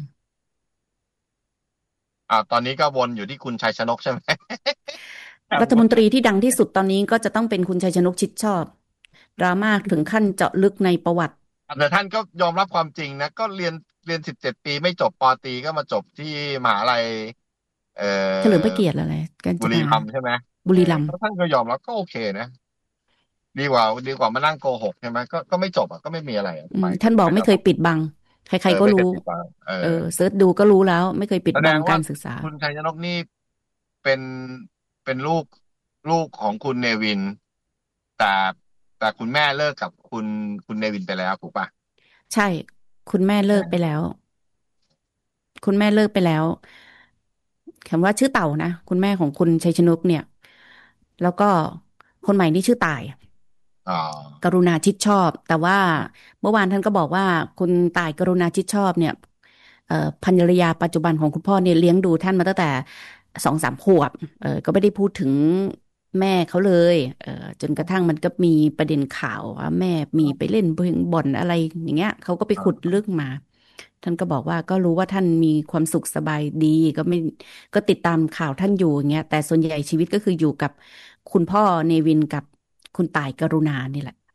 ตอนนี้ก็วนอยู่ที่คุณชัยชนกใช่ไหมรัฐมนตรีที่ดังที่สุดตอนนี้ก็จะต้องเป็นคุณชัยชนกชิดชอบดราม่าถึงขั้นเจาะลึกในประวัติแต่ท่านก็ยอมรับความจริงนะก็เรียน17 ปีไม่จบป.ตรีก็มาจบที่มหาลัยเฉลิมพระเกียรติอะไรกันบุรีรัมย์ใช่ไหมบุรีรัมย์ท่านก็ยอมรับก็โอเคนะดีกว่ามานั่งโกหกใช่ไหมก็ไม่จบก็ไม่มีอะไรท่านบอกไม่เคยปิดบังใครๆก็รู้เสิร์ชดูก็รู้แล้วไม่เคยปิดบังการศึกษาคุณชัยชนกนี่เป็นลูกของคุณเนวินแต่คุณแม่เลิกกับคุณเนวินไปแล้วถูกป่ะใช่คุณแม่เลิกไปแล้วคุณแม่เลิกไปแล้วคำว่าชื่อเต่านะคุณแม่ของคุณชัยชนกเนี่ยแล้วก็คนใหม่นี่ชื่อตายกรุณาชิดชอบแต่ว่าเมื่อวานท่านก็บอกว่าคุณตายกรุณาชิดชอบเนี่ยภรรยาปัจจุบันของคุณพ่อเนี่ยเลี้ยงดูท่านมาตั้งแต่2-3 ขวบก็ไม่ได้พูดถึงแม่เขาเลยจนกระทั่งมันก็มีประเด็นข่าวว่าแม่มีไปเล่นบ่อนอะไรอย่างเงี้ยเขาก็ไปขุดลึกมาท่านก็บอกว่าก็รู้ว่าท่านมีความสุขสบายดีก็ติดตามข่าวท่านอยู่อย่างเงี้ยแต่ส่วนใหญ่ชีวิตก็คืออยู่กับคุณพ่อเนวินกับคุณต่ายกรุณานี่แหละ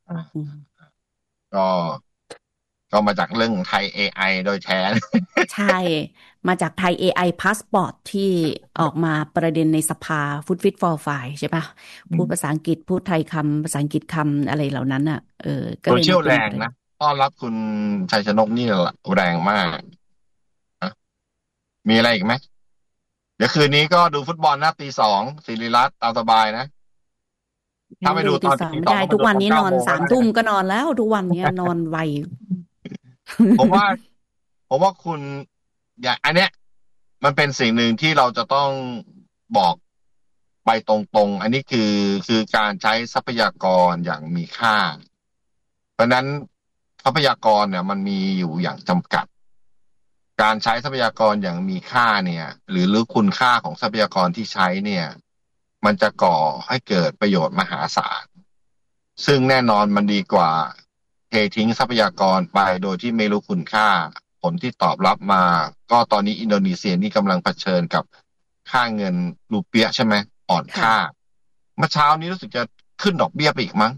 ก็มาจากเรื่องไทย AI โดยแท้ใช่มาจากไทย AI Passport ที่ออกมาประเด็นในสภา Food Fit for Five ใช่ปะพูดภาษาอังกฤษพูดไทยคำภาษาอังกฤษคำอะไรเหล่านั้นก็เลยโซเชียลแรงนะต้อนรับคุณชัยชนกนี่แรงมากมีอะไรอีกไหมเดี๋ยวคืนนี้ก็ดูฟุตบอลนะตี2ศิริรัตน์ตามสบายนะถ้าไม่ดูตอนตี 2 ไม่ได้ทุกวันนี้นอน3 ทุ่มก็นอนแล้วทุกวันนี้นอนไวผมว่าคุณอย่างอันเนี้ยมันเป็นสิ่งหนึ่งที่เราจะต้องบอกไปตรงๆอันนี้คือการใช้ทรัพยากรอย่างมีค่าเพราะนั้นทรัพยากรเนี่ยมันมีอยู่อย่างจำกัดการใช้ทรัพยากรอย่างมีค่าเนี่ยหรือคุณค่าของทรัพยากรที่ใช้เนี่ยมันจะก่อให้เกิดประโยชน์มหาศาลซึ่งแน่นอนมันดีกว่าเททิ้งทรัพยากรไปโดยที่ไม่รู้คุณค่าผลที่ตอบรับมาก็ตอนนี้อินโดนีเซียนี่กำลังเผชิญกับค่าเงินรูเปียใช่ไหมอ่อนค่าเมื่อเช้านี้รู้สึกจะขึ้นดอกเบี้ยไปอีกมั้ง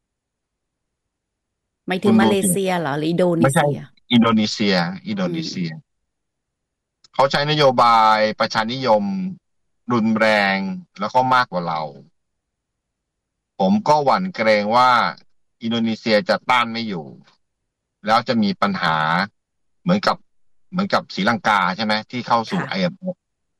ไม่ถึงมาเลเซียเหรอหรืออินโดนีเซียอินโดนีเซียเขาใช้นโยบายประชานิยมรุนแรงแล้วก็มากกว่าเราผมก็หวั่นเกรงว่าอินโดนีเซียจะต้านไม่อยู่แล้วจะมีปัญหาเหมือนกับศรีลังกาใช่ไหมที่เข้าสู่ IMF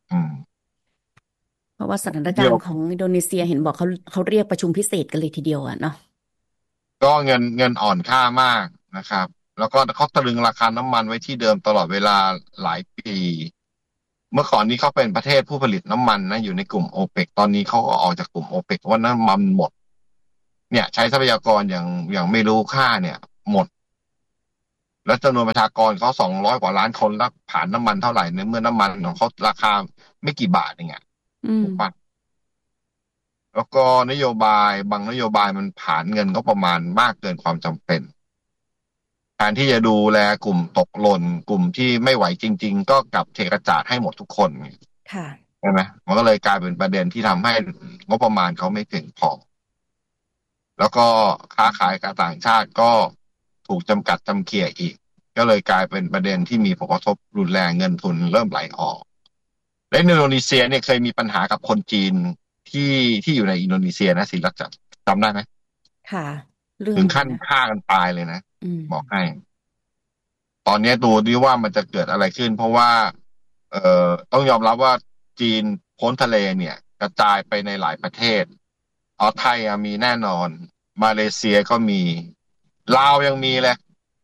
เพราะว่าสถานการณ์ของอินโดนีเซียเห็นบอกเขาเรียกประชุมพิเศษกันเลยทีเดียวเนาะก็เงินอ่อนค่ามากนะครับแล้วก็เขาตรึงราคาน้ำมันไว้ที่เดิมตลอดเวลาหลายปีเมื่อก่อนนี้เขาเป็นประเทศผู้ผลิตน้ำมันนะอยู่ในกลุ่มโอเปกตอนนี้เขาก็ออกจากกลุ่มโอเปกว่าน้ำมันหมดเนี่ยใช้ทรัพยากรอย่างไม่รู้ค่าเนี่ยหมด แล้วจำนวนประชากรเขา200 กว่าล้านคนแล้วผ่านน้ำมันเท่าไหร่เนี่ยเมื่อน้ำมันของเขาราคาไม่กี่บาทเองอะถูกปะแล้วก็นโยบายบางนโยบายมันผ่านเงินก็ประมาณมากเกินความจำเป็นแทนที่จะดูแลกลุ่มตกหล่นกลุ่มที่ไม่ไหวจริงๆก็กลับเทกระจาดให้หมดทุกคนไงค่ะใช่ไหมมันก็เลยกลายเป็นประเด็นที่ทำให้งบประมาณเขาไม่เพียงพอแล้วก็ค้าขายกับต่างชาติก็ถูกจำกัดจำเกี่ยอีกก็เลยกลายเป็นประเด็นที่มีผลกระทบรุนแรงเงินทุนเริ่มไหลออกและอินโดนีเซียเนี่ยเคยมีปัญหากับคนจีนที่อยู่ในอินโดนีเซียนะศิลักษ์จำได้ไหมค่ะเรื่อถึงขั้นงอะไรนะฆ่ากันตายเลยนะบอกให้มตอนนี้ดูดิว่ามันจะเกิดอะไรขึ้นเพราะว่าต้องยอมรับว่าจีนพ้นทะเลเนี่ยกระจายไปในหลายประเทศไทยมีแน่นอนมาเลเซียก็มีลาวยังมีเลย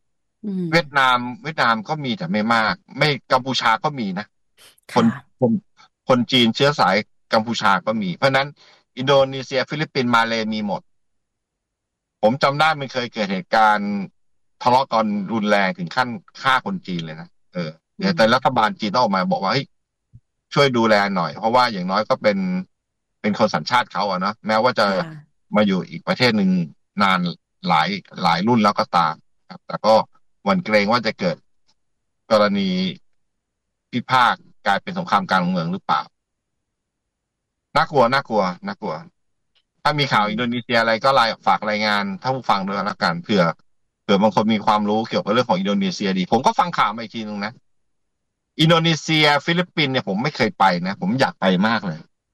เวียดนามก็มีแต่ไม่มากไม่กัมพูชาก็มีนะคนค่ะคนคนจีนเชื้อสายกัมพูชาก็มีเพราะฉะนั้นอินโดนีเซียฟิลิปปินส์มาเลมีหมดผมจำได้มันเคยเกิดเหตุการณ์ทะเลาะกันรุนแรงถึงขั้นฆ่าคนจีนเลยนะเดี๋ยวแต่รัฐบาลจีนต้องออกมาบอกว่าเฮ้ยช่วยดูแลหน่อยเพราะว่าอย่างน้อยก็เป็นคนสัญชาติเขาอะเนาะแม้ว่าจะค่ะมาอยู่อีกประเทศหนึ่งนานหลายหลายรุ่นแล้วก็ตามครับแต่ก็หวั่นเกรงว่าจะเกิดกรณีพิพาทกลายเป็นสงครามกลางเมืองหรือเปล่าน่ากลัวน่ากลัวน่ากลัวถ้ามีข่าวอินโดนีเซียอะไรก็ฝากรายงานถ้าผู้ฟังด้วยแล้วกันเผื่อบางคนมีความรู้เกี่ยวกับเรื่องของอินโดนีเซียดีผมก็ฟังข่าวมาอีกทีนึงนะอินโดนีเซียฟิลิปปินส์เนี่ยผมไม่เคยไปนะผมอยากไปมากเลย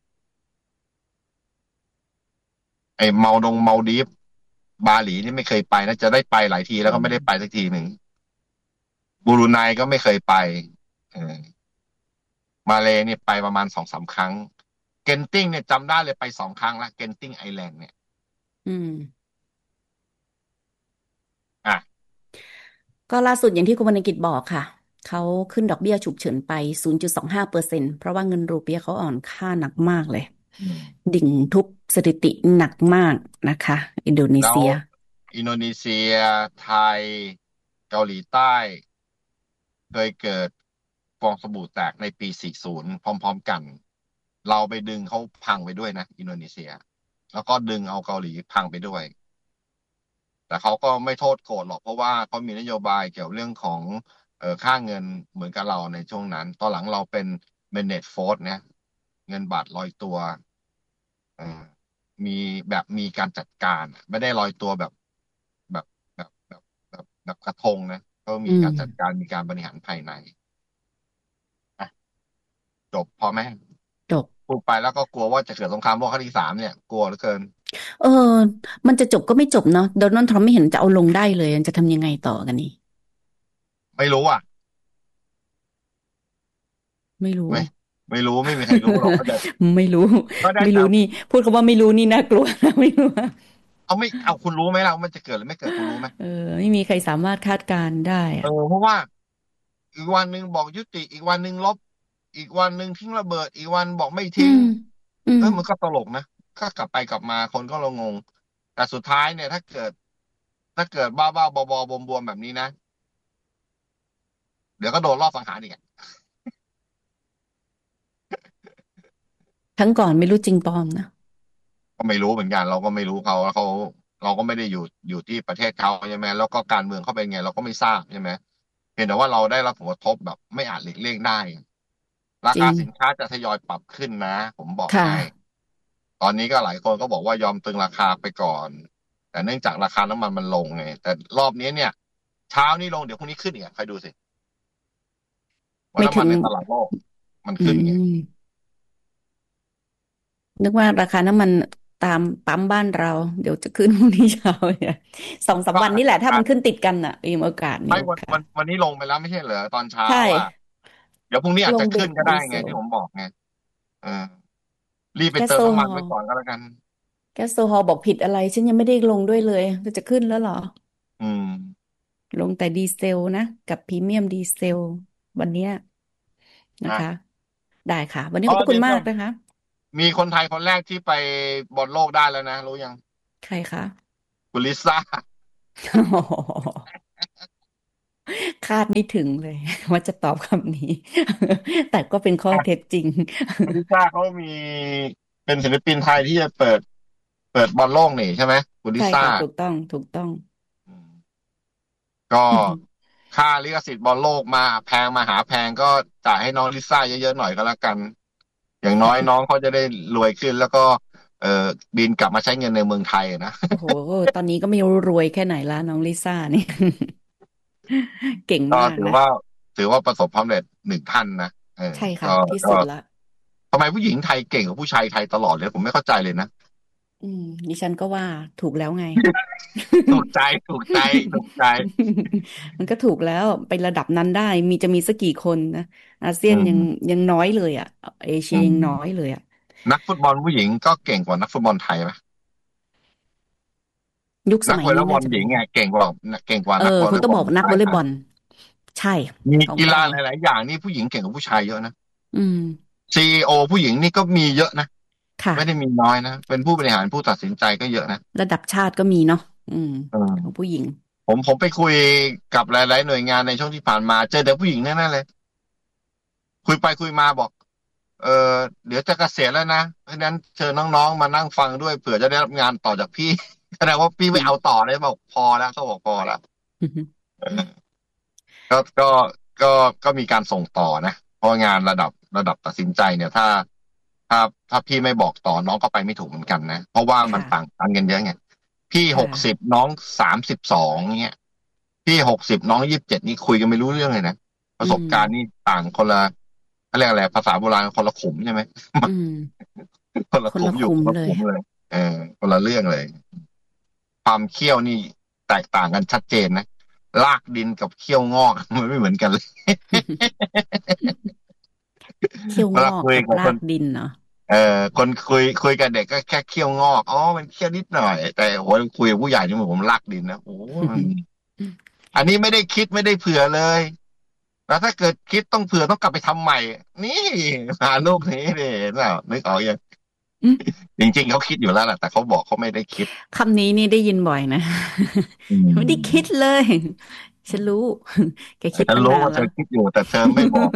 ไอ้เมาดีฟบาหลีนี่ไม่เคยไปนะจะได้ไปหลายทีแล้วก็ไม่ได้ไปสักทีหนึ่งบรูไนก็ไม่เคยไปเออมาเลเนี่ยไปประมาณ2-3 ครั้งเกนติ้งเนี่ยจำได้เลยไป2 ครั้งละเกนติ้งไอแลนด์เนี่ยอืมอ่ะก็ล่าสุดอย่างที่คุณวรรณกิจบอกค่ะเขาขึ้นดอกเบี้ยฉุกเฉินไป0.25%เพราะว่าเงินรูเปียเขาอ่อนค่าหนักมากเลยดิ่งทุบสถิติหนักมากนะคะอินโดนีแล้วเซียอินโดนีเซียไทยเกาหลีใต้เคยเกิดฟองสบู่แตกในปี40พร้อมๆกันเราไปดึงเขาพังไปด้วยนะอินโดนีเซียแล้วก็ดึงเอาเกาหลีพังไปด้วยแต่เขาก็ไม่โทษโกรธหรอกเพราะว่าเขามีนโยบายเกี่ยวเรื่องของค่าเงินเหมือนกับเราในช่วงนั้นตอนหลังเราเป็น manage force เนี่ยเงินบาทลอยตัวเอ่อมีมีการจัดการไม่ได้ลอยตัวแบบแบบกระทงนะก็อืมีการจัดมการมีการบริหารภายในอ่ะจบพอไหมจบพูดไปแล้วก็กลัวว่าจะเกิดสงครามโลกครั้งที่3เนี่ยกลัวเหลือเกินเออมันจะจบก็ไม่จบเนาะโดนัลด์ทรัมป์ไม่เห็นจะเอาลงได้เลยจะทำยังไงต่อกันนี่ไม่รู้อ่ะไม่รู้ไม่ไม่รู้ไม่มีใครรู้หรอกก็ได้ไม่รู้ก็ได้แต่ไม่รู้นี่พูดคำว่าไม่รู้นี่น่ากลัวนะไม่รู้อะเอาคุณรู้ไหมล่ะว่ามันจะเกิดหรือไม่เกิดคุณรู้ไหมไม่มีใครสามารถคาดการณ์ได้อะเพราะว่าอีกวันหนึ่งบอกยุติอีกวันหนึ่งลบอีกวันหนึ่งทิ้งระเบิดอีกวันบอกไม่ทิ้งอืมอืมมันก็ตลกนะก็กลับไปกลับมาคนก็งงแต่สุดท้ายเนี่ยถ้าเกิดบ้าบอบวมๆแบบนี้นะเดี๋ยวก็โดนรอบสังหารอีกอะครั้งก่อนไม่รู้จริงปลอมนะก็ไม่รู้เหมือนกันเราก็ไม่รู้เขาเราก็ไม่ได้อยู่ที่ประเทศเขาใช่ไหมแล้วก็การเมืองเขาเป็นไงเราก็ไม่ทราบใช่ไหมเพียงแต่ว่าเราได้รับผลกระทบแบบไม่อาจหลีกเลี่ยงได้ ราจริงคาสินค้าจะทยอยปรับขึ้นนะผมบอกค่ะให้ตอนนี้ก็หลายคนก็บอกว่ายอมตึงราคาไปก่อนแต่เนื่องจากราคาน้ำมันมันลงไงแต่รอบนี้เนี่ยเช้านี้ลงเดี๋ยวพรุ่งนี้ขึ้นอีกใครดูสิว่าไม่ถึงน้ำมันในตลาดโลกมันอืขึ้นไงมนึกว่าราคาน้ำมันตามปั๊มบ้านเราเดี๋ยวจะขึ้นพรุ่งนี้เช้าเนี่ย2-3 วันนี่แหละถ้ามันขึ้นติดกันอ่ะมีโอกาสมีไม่โอกาสวันนี้ลงไปแล้วไม่ใช่เหรอตอนเช้าใช่อ่ะเดี๋ยวพรุ่งนี้อาจจะลงขึ้นก็ได้ดีเซลไงที่ผมบอกไงเออรีบไปแก๊สเติมน้ำโซฮอล์มันไว้ก่อนก็แล้วกันแก๊สโซฮอล์บอกผิดอะไรฉันยังไม่ได้ลงด้วยเลยก็จะขึ้นแล้วเหรออืมลงแต่ดีเซลนะกับพรีเมียมดีเซลวันเนี้ยนะนะคะได้ค่ะวันนี้ขอบพระคุณเดี๋ยวมากนะคะมีคนไทยคนแรกที่ไปบอลโลกได้แล้วนะรู้ยังใครคะคุณลิซ่าคาดไม่ถึงเลยว่าจะตอบคำนี้ แต่ก็เป็นข้อเท็จจริงคุณลิซ่าเขามีเป็นศิลปินไทยที่จะเปิดบอลโลกนี่ใช่ไหมคุณลิใช่ซ่าค่ะถูกต้องถูกต้องก็ค่าลิขสิทธิ์บอลโลกมาแพงมาหาแพงก็จ่ายให้น้องลิซ่าเยอะๆหน่อยก็แล้วกัน อย่างน้อยน้องเขาจะได้รวยขึ้น แล้วก็บินกลับมาใช้เงินในเมืองไทยนะโอ้โหตอนนี้ก็ไม่รู้รวยแค่ไหนละน้องลิซ่านี่ เก่งก็มากถือนะว่าประสบความสำเร็จหนึ่งท่านนะใช่ค่ะที่สุดละทำไมผู้หญิงไทยเก่งกว่าผู้ชายไทยตลอดเลยผมไม่เข้าใจเลยนะดิฉันก็ว่าถูกแล้วไงถูกใจมันก็ถูกแล้วไประดับนั้นได้จะมีสักกี่คนนะอาเซียนยังน้อยเลยอ่ะเอเชียยังน้อยเลยอ่ะนักฟุตบอลผู้หญิงก็เก่งกว่านักฟุตบอลไทยไหมยุคสนักมัยวอลเลนี้ย์บอน่าลจะหญิงไงเก่งกว่านักวอลเลคุณย์ต้องบบ ออลกนักวอลเลย์บอลใช่มีของกีฬาเราหลายๆอย่างนี่ผู้หญิงเก่งกว่าผู้ชายเยอะนะอืม CEO ผู้หญิงนี่ก็มีเยอะนะค่ะไม่ได้มีน้อยนะเป็นผู้บริหารผู้ตัดสินใจก็เยอะนะระดับชาติก็มีเนาะของผู้หญิงผมไปคุยกับหลายๆหน่วยงานในช่วงที่ผ่านมาเจอแต่ผู้หญิงแน่ๆเลยคุยไปคุยมาบอกเดี๋ยวจะเกษียณแล้วนะเพราะฉะนั้นเชิญน้องๆมานั่งฟังด้วยเผื่อจะได้รับงานต่อจากพี่ แสดงว่าพี่ไม่เอาต่อเลยบอกพอแล้วเขาบอกพอแล้วก็มีการส่งต่อนะเพราะงานระดับตัดสินใจเนี่ยถ้าพี่ไม่บอกต่อน้องก็ไปไม่ถูกเหมือนกันนะเพราะว่ามันต่างกันเยอะไงพี่60น้อง32เงี้ยพี่60น้อง27นี่คุยกันไม่รู้เรื่องเลยนะประสบการณ์นี่ต่างคนละเขาเรียกอะไรภาษาโบราณคนละขุมใช่ไหมคนละขุมอยู่คนละขุมเลยคนละเรื่องเลยความเคี่ยวนี่แตกต่างกันชัดเจนนะลากดินกับเคี่ยวงอกมันไม่เหมือนกันเลยเคี่ยวงอกกับลากดินเนาะคนคุยกับเด็กก็แค่เคี่ยวงอกมันเคี่ยวนิดหน่อยแต่โหคุยกับผู้ใหญ่นี่ผมลากดินนะโอ้อันนี้ไม่ได้คิดไม่ได้เผื่อเลยแล้วถ้าเกิดคิดต้องเผื่อต้องกลับไปทำใหม่นี่หาลูกนี้เลยนึกออกยังจริงๆเขาคิดอยู่แล้วแหละแต่เขาบอกเขาไม่ได้คิดคำนี้นี่ได้ยินบ่อยนะไม่ได้คิดเลยฉันรู้แกคิดตั้งนานแล้วฉันรู้ว่าเธอคิดอยู่แต่เธอไม่บอก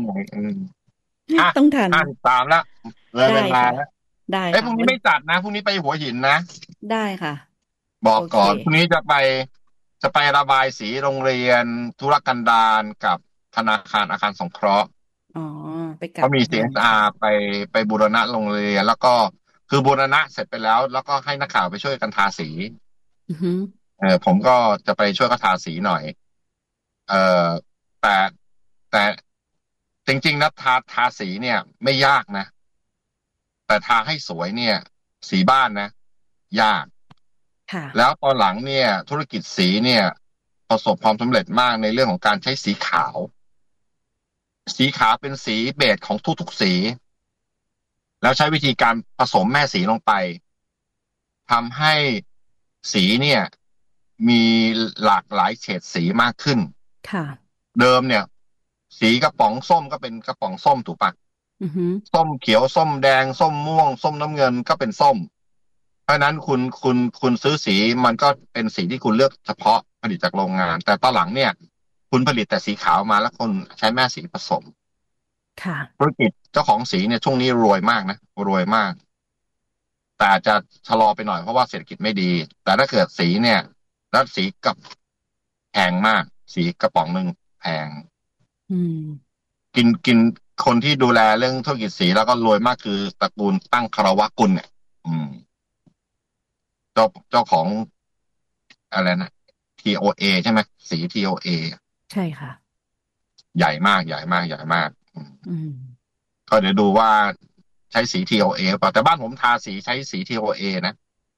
ต้องทัน 53แล้วเลยเวลาแล้วได้พรุ่งนี้ไม่จัดนะพรุ่งนี้ไปหัวหินนะได้ค่ะบอกก่อนพรุ่งนี้จะไประบายสีโรงเรียนธุรกันดารกับธนาคารอาคารสงเคราะห์ไปกับเขามี CSR ไปบูรณะโรงเรียนแล้วก็คือบูรณะเสร็จไปแล้วแล้วก็ให้นักข่าวไปช่วยกันทาสีผมก็จะไปช่วยเขาทาสีหน่อยแต่จริงๆนะทาสีเนี่ยไม่ยากนะแต่ทาให้สวยเนี่ยสีบ้านนะยากแล้วตอนหลังเนี่ยธุรกิจสีเนี่ยประสบความสำเร็จมากในเรื่องของการใช้สีขาวเป็นสีเบสของทุกๆสีแล้วใช้วิธีการผสมแม่สีลงไปทำให้สีเนี่ยมีหลากหลายเฉดสีมากขึ้นเดิมเนี่ยสีกระป๋องส้มก็เป็นกระป๋องส้มถูกปะส้มเขียวส้มแดงส้มม่วงส้มน้ำเงินก็เป็นส้มเพราะนั้นคุณซื้อสีมันก็เป็นสีที่คุณเลือกเฉพาะผลิตจากโรงงานแต่ตอนหลังเนี่ยคุณผลิตแต่สีขาวมาแล้วคุณใช้แม่สีผสมธุรกิจเจ้าของสีเนี่ยช่วงนี้รวยมากนะรวยมากแต่จะชะลอไปหน่อยเพราะว่าเศรษฐกิจไม่ดีแต่ถ้าเกิดสีเนี่ยแล้วสีกับแพงมากสีกระป๋องนึงแพงกินคนที่ดูแลเรื่องธุรกิจสีแล้วก็รวยมากคือตระกูลตั้งคารวะกุลเนี่ยเจ้าของอะไรนะ TOA ใช่ไหมสี TOA ใช่ค่ะใหญ่มากก็เดี๋ยวดูว่าใช้สี TOA เปล่าแต่บ้านผมทาสีใช้สี TOA นะ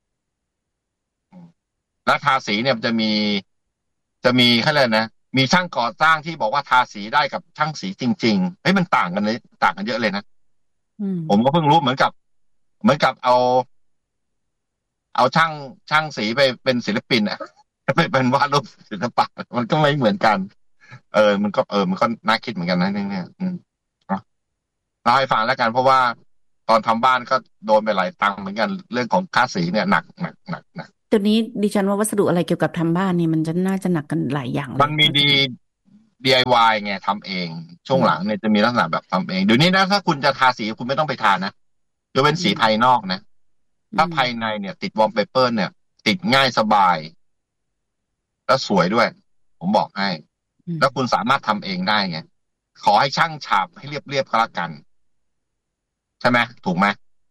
แล้วทาสีเนี่ยจะมีเขาเรียกนะมีช่างก่อสร้างที่บอกว่าทาสีได้กับช่างสีจริงๆมันต่างกันเยอะเลยนะผมก็เพิ่งรู้เหมือนกับเอาช่างสีไปเป็นศิลปินอ่ะไปเป็นวาดรูปศิลปะมันก็ไม่เหมือนกันมันก็น่าคิดเหมือนกันนะเนี่ยเล่าให้ฟังแล้วกันเพราะว่าตอนทำบ้านก็โดนไปหลายตังค์เหมือนกันเรื่องของค่าสีเนี่ยหนักตัวนี้ดิฉันว่าวัสดุอะไรเกี่ยวกับทำบ้านนี่มันจะน่าจะหนักกันหลายอย่างเลยมันมีDIY ไงทำเองช่วงหลังเนี่ยจะมีลักษณะแบบทำเองเดี๋ยวนี้นะถ้าคุณจะทาสีคุณไม่ต้องไปทานะจะเป็นสีภายนอกนะถ้าภายในเนี่ยติดวอลเปเปอร์เนี่ยติดง่ายสบายแล้วสวยด้วยผมบอกให้แล้วคุณสามารถทำเองได้ไงขอให้ช่างฉาบให้เรียบก็แล้วกันใช่ไหมถูกไหม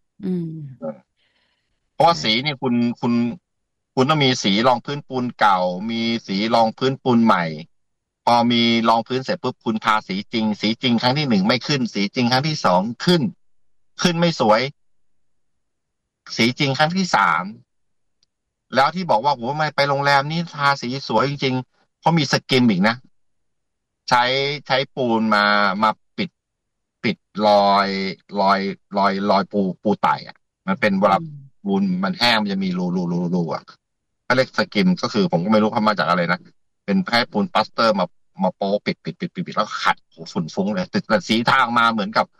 เพราะว่าสีเนี่ยคุณต้องมีสีรองพื้นปูนเก่ามีสีรองพื้นปูนใหม่พอมีรองพื้นเสร็จปุ๊บคุณทาสีจริงครั้งที่1ไม่ขึ้นสีจริงครั้งที่2ขึ้นไม่สวยสีจริงครั้งที่3แล้วที่บอกว่าโหไม่ไปโรงแรมนี่ทาสีสวยจริงๆเพราะมีสกิมอีกนะใช้ปูนมาปิดรอยปูไต่อะมันเป็นเวลาปูนมันแห้งมันจะมีรูอ่ะเขาเรียกสกิมก็คือผมก็ไม่รู้เขามาจากอะไรนะเป็นแค่ปูนปลาสเตอร์มาโป๊ปิดแล้วขัดฝุ่นฟุ้งเลยแต่สีทางมาเหมือนกับ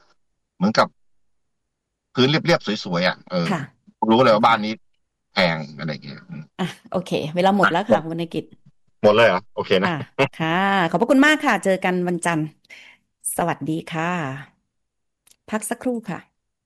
พื้นเรียบสวยๆอ่ะรู้เลยว่าบ้านนี้แพงอะไรอย่างเงี้ยโอเคเวลาหมดแล้วค่ะคุณวรรณกิจหมดเลยเหรอโอเคนะค่ะขอบพระคุณมากค่ะเจอกันวันจันทร์สวัสดีค่ะพักสักครู่ค่ะ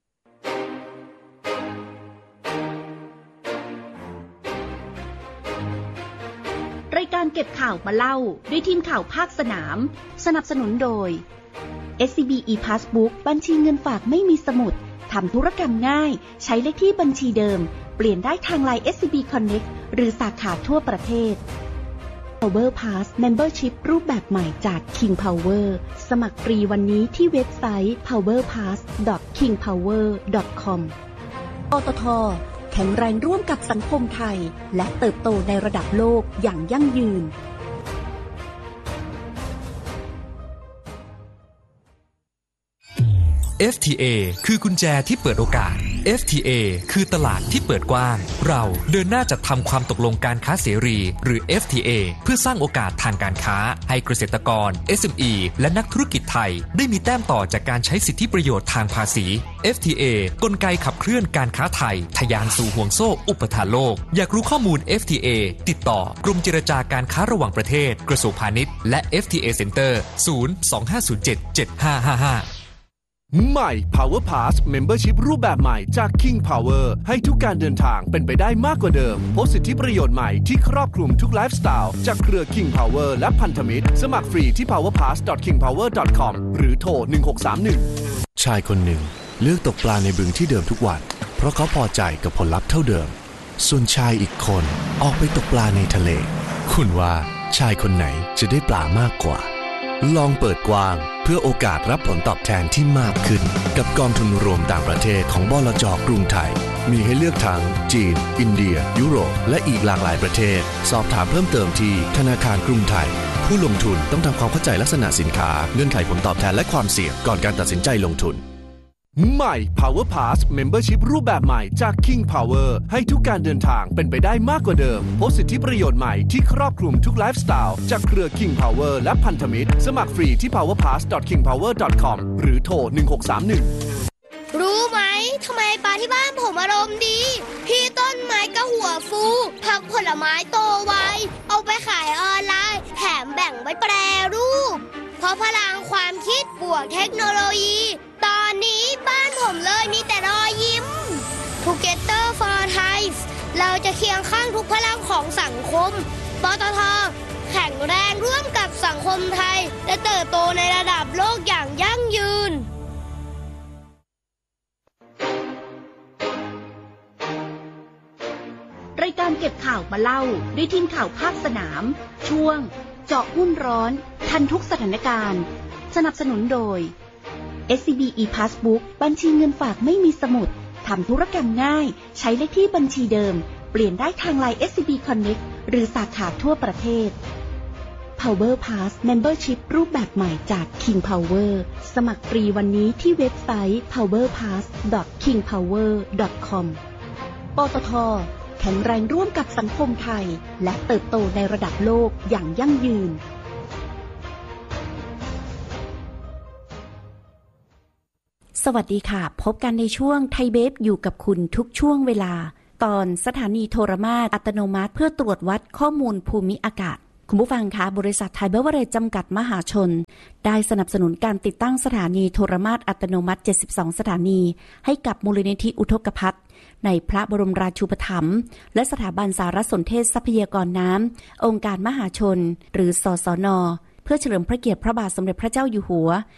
รายการเก็บข่าวมาเล่าด้วยทีมข่าวภาคสนามสนับสนุนโดย SCB ePassbook บัญชีเงินฝากไม่มีสมุดทำธุรกรรมง่ายใช้เลขที่บัญชีเดิมเปลี่ยนได้ทาง LINE SCB Connect หรือสาขาทั่วประเทศ Power Pass Membership รูปแบบใหม่จาก King Power สมัครฟรีวันนี้ที่เว็บไซต์ powerpass.kingpower.com ปตท.แข็งแรงร่วมกับสังคมไทยและเติบโตในระดับโลกอย่างยั่งยืน FTA คือกุญแจที่เปิดโอกาส FTA คือตลาดที่เปิดกว้างเราเดินหน้าจัดทำความตกลงการค้าเสรีหรือ FTA เพื่อสร้างโอกาสทางการค้าให้เกษตรกร SME และนักธุรกิจไทยได้มีแต้มต่อจากการใช้สิทธิประโยชน์ทางภาษี FTA กลไกขับเคลื่อนการค้าไทยทะยานสู่ห่วงโซ่อุปทานโลกอยากรู้ข้อมูล FTA ติดต่อกรมเจรจาการค้าระหว่างประเทศกระทรวงพาณิชย์และ FTA Center 025077555 ใหม่ Power Pass Membership รูปแบบใหม่จาก King Power ให้ทุกการเดินทางเป็นไปได้มากกว่าเดิมพบสิทธิประโยชน์ใหม่ที่ครอบคลุมทุกไลฟ์สไตล์จากเครือ King Power และพันธมิตรสมัครฟรีที่ powerpass.kingpower.com หรือโทร1631 ชายคนหนึ่งเลือกตกปลาในบึงที่เดิมทุกวันเพราะเขาพอใจกับผลลัพธ์เท่าเดิมส่วนชายอีกคนออกไปตกปลาในทะเลคุณว่าชายคนไหนจะได้ปลามากกว่าลองเปิดกว้างเพื่อโอกาสรับผลตอบแทนที่มากขึ้นกับกองทุนรวมต่างประเทศของบลจ.กรุงไทยมีให้เลือกทั้งจีนอินเดียยุโรปและอีกหลากหลายประเทศสอบถามเพิ่มเติมที่ธนาคารกรุงไทยผู้ลงทุนต้องทำความเข้าใจลักษณะสินค้าเงื่อนไขผลตอบแทนและความเสี่ยงก่อนการตัดสินใจลงทุนใหม่ Power Pass Membership รูปแบบใหม่จาก King Power ให้ทุกการเดินทางเป็นไปได้มากกว่าเดิมพบสิทธิประโยชน์ใหม่ที่ครอบคลุมทุกไลฟ์สไตล์จากเครือ King Power และพันธมิตรสมัครฟรีที่ powerpass.kingpower.com หรือโทร1631 รู้ไหมทำไมปลาที่บ้านผมอารมณ์ดีพี่ต้นไม้ก็หัวฟูผักผลไม้โตไวเอาไปขายออนไลน์แถมแบ่งไว้แปรรูปเพราะพลังความคิดบวกเทคโนโลยีตอนนี้บ้านผมเลยมีแต่รอยยิ้ม Together for Thai เราจะเคียงข้างทุกพลังของสังคมปตท.แข็งแรงร่วมกับสังคมไทยและเติบโตในระดับโลกอย่างยั่งยืนรายการเก็บข่าวมาเล่าด้วยทีมข่าวภาคสนามช่วงเจาะหุ้นร้อนทันทุกสถานการณ์สนับสนุนโดย SCB ePassbook บัญชีเงินฝากไม่มีสมุดทำธุรกรรมง่ายใช้เลขที่บัญชีเดิมเปลี่ยนได้ทาง LINE SCB Connect หรือสาขาทั่วประเทศ Power Pass Membership รูปแบบใหม่จาก King Power สมัครฟรีวันนี้ที่เว็บไซต์ powerpass.kingpower.com ปตท.แข็งแรงร่วมกับสังคมไทยและเติบโตในระดับโลกอย่างยั่งยืนสวัสดีค่ะพบกันในช่วงไทยเบฟอยู่กับคุณทุกช่วงเวลาตอนสถานีโทรมาตรอัตโนมัติเพื่อตรวจวัดข้อมูลภูมิอากาศคุณผู้ฟังคะบริษัทไทยเบเวอเรจจำกัดมหาชนได้สนับสนุนการติดตั้งสถานีโทรมาตรอัตโนมัติ72สถานีให้กับมูลนิธิอุทกภัทรในพระบรมราชูปถัมภ์และสถาบันสารสนเทศทรัพยากรน้ำองค์การมหาชนหรือสสน.เพื่อเฉลิมพระเกียรติพระบาทสมเด็จพระเจ้าอยู่หัว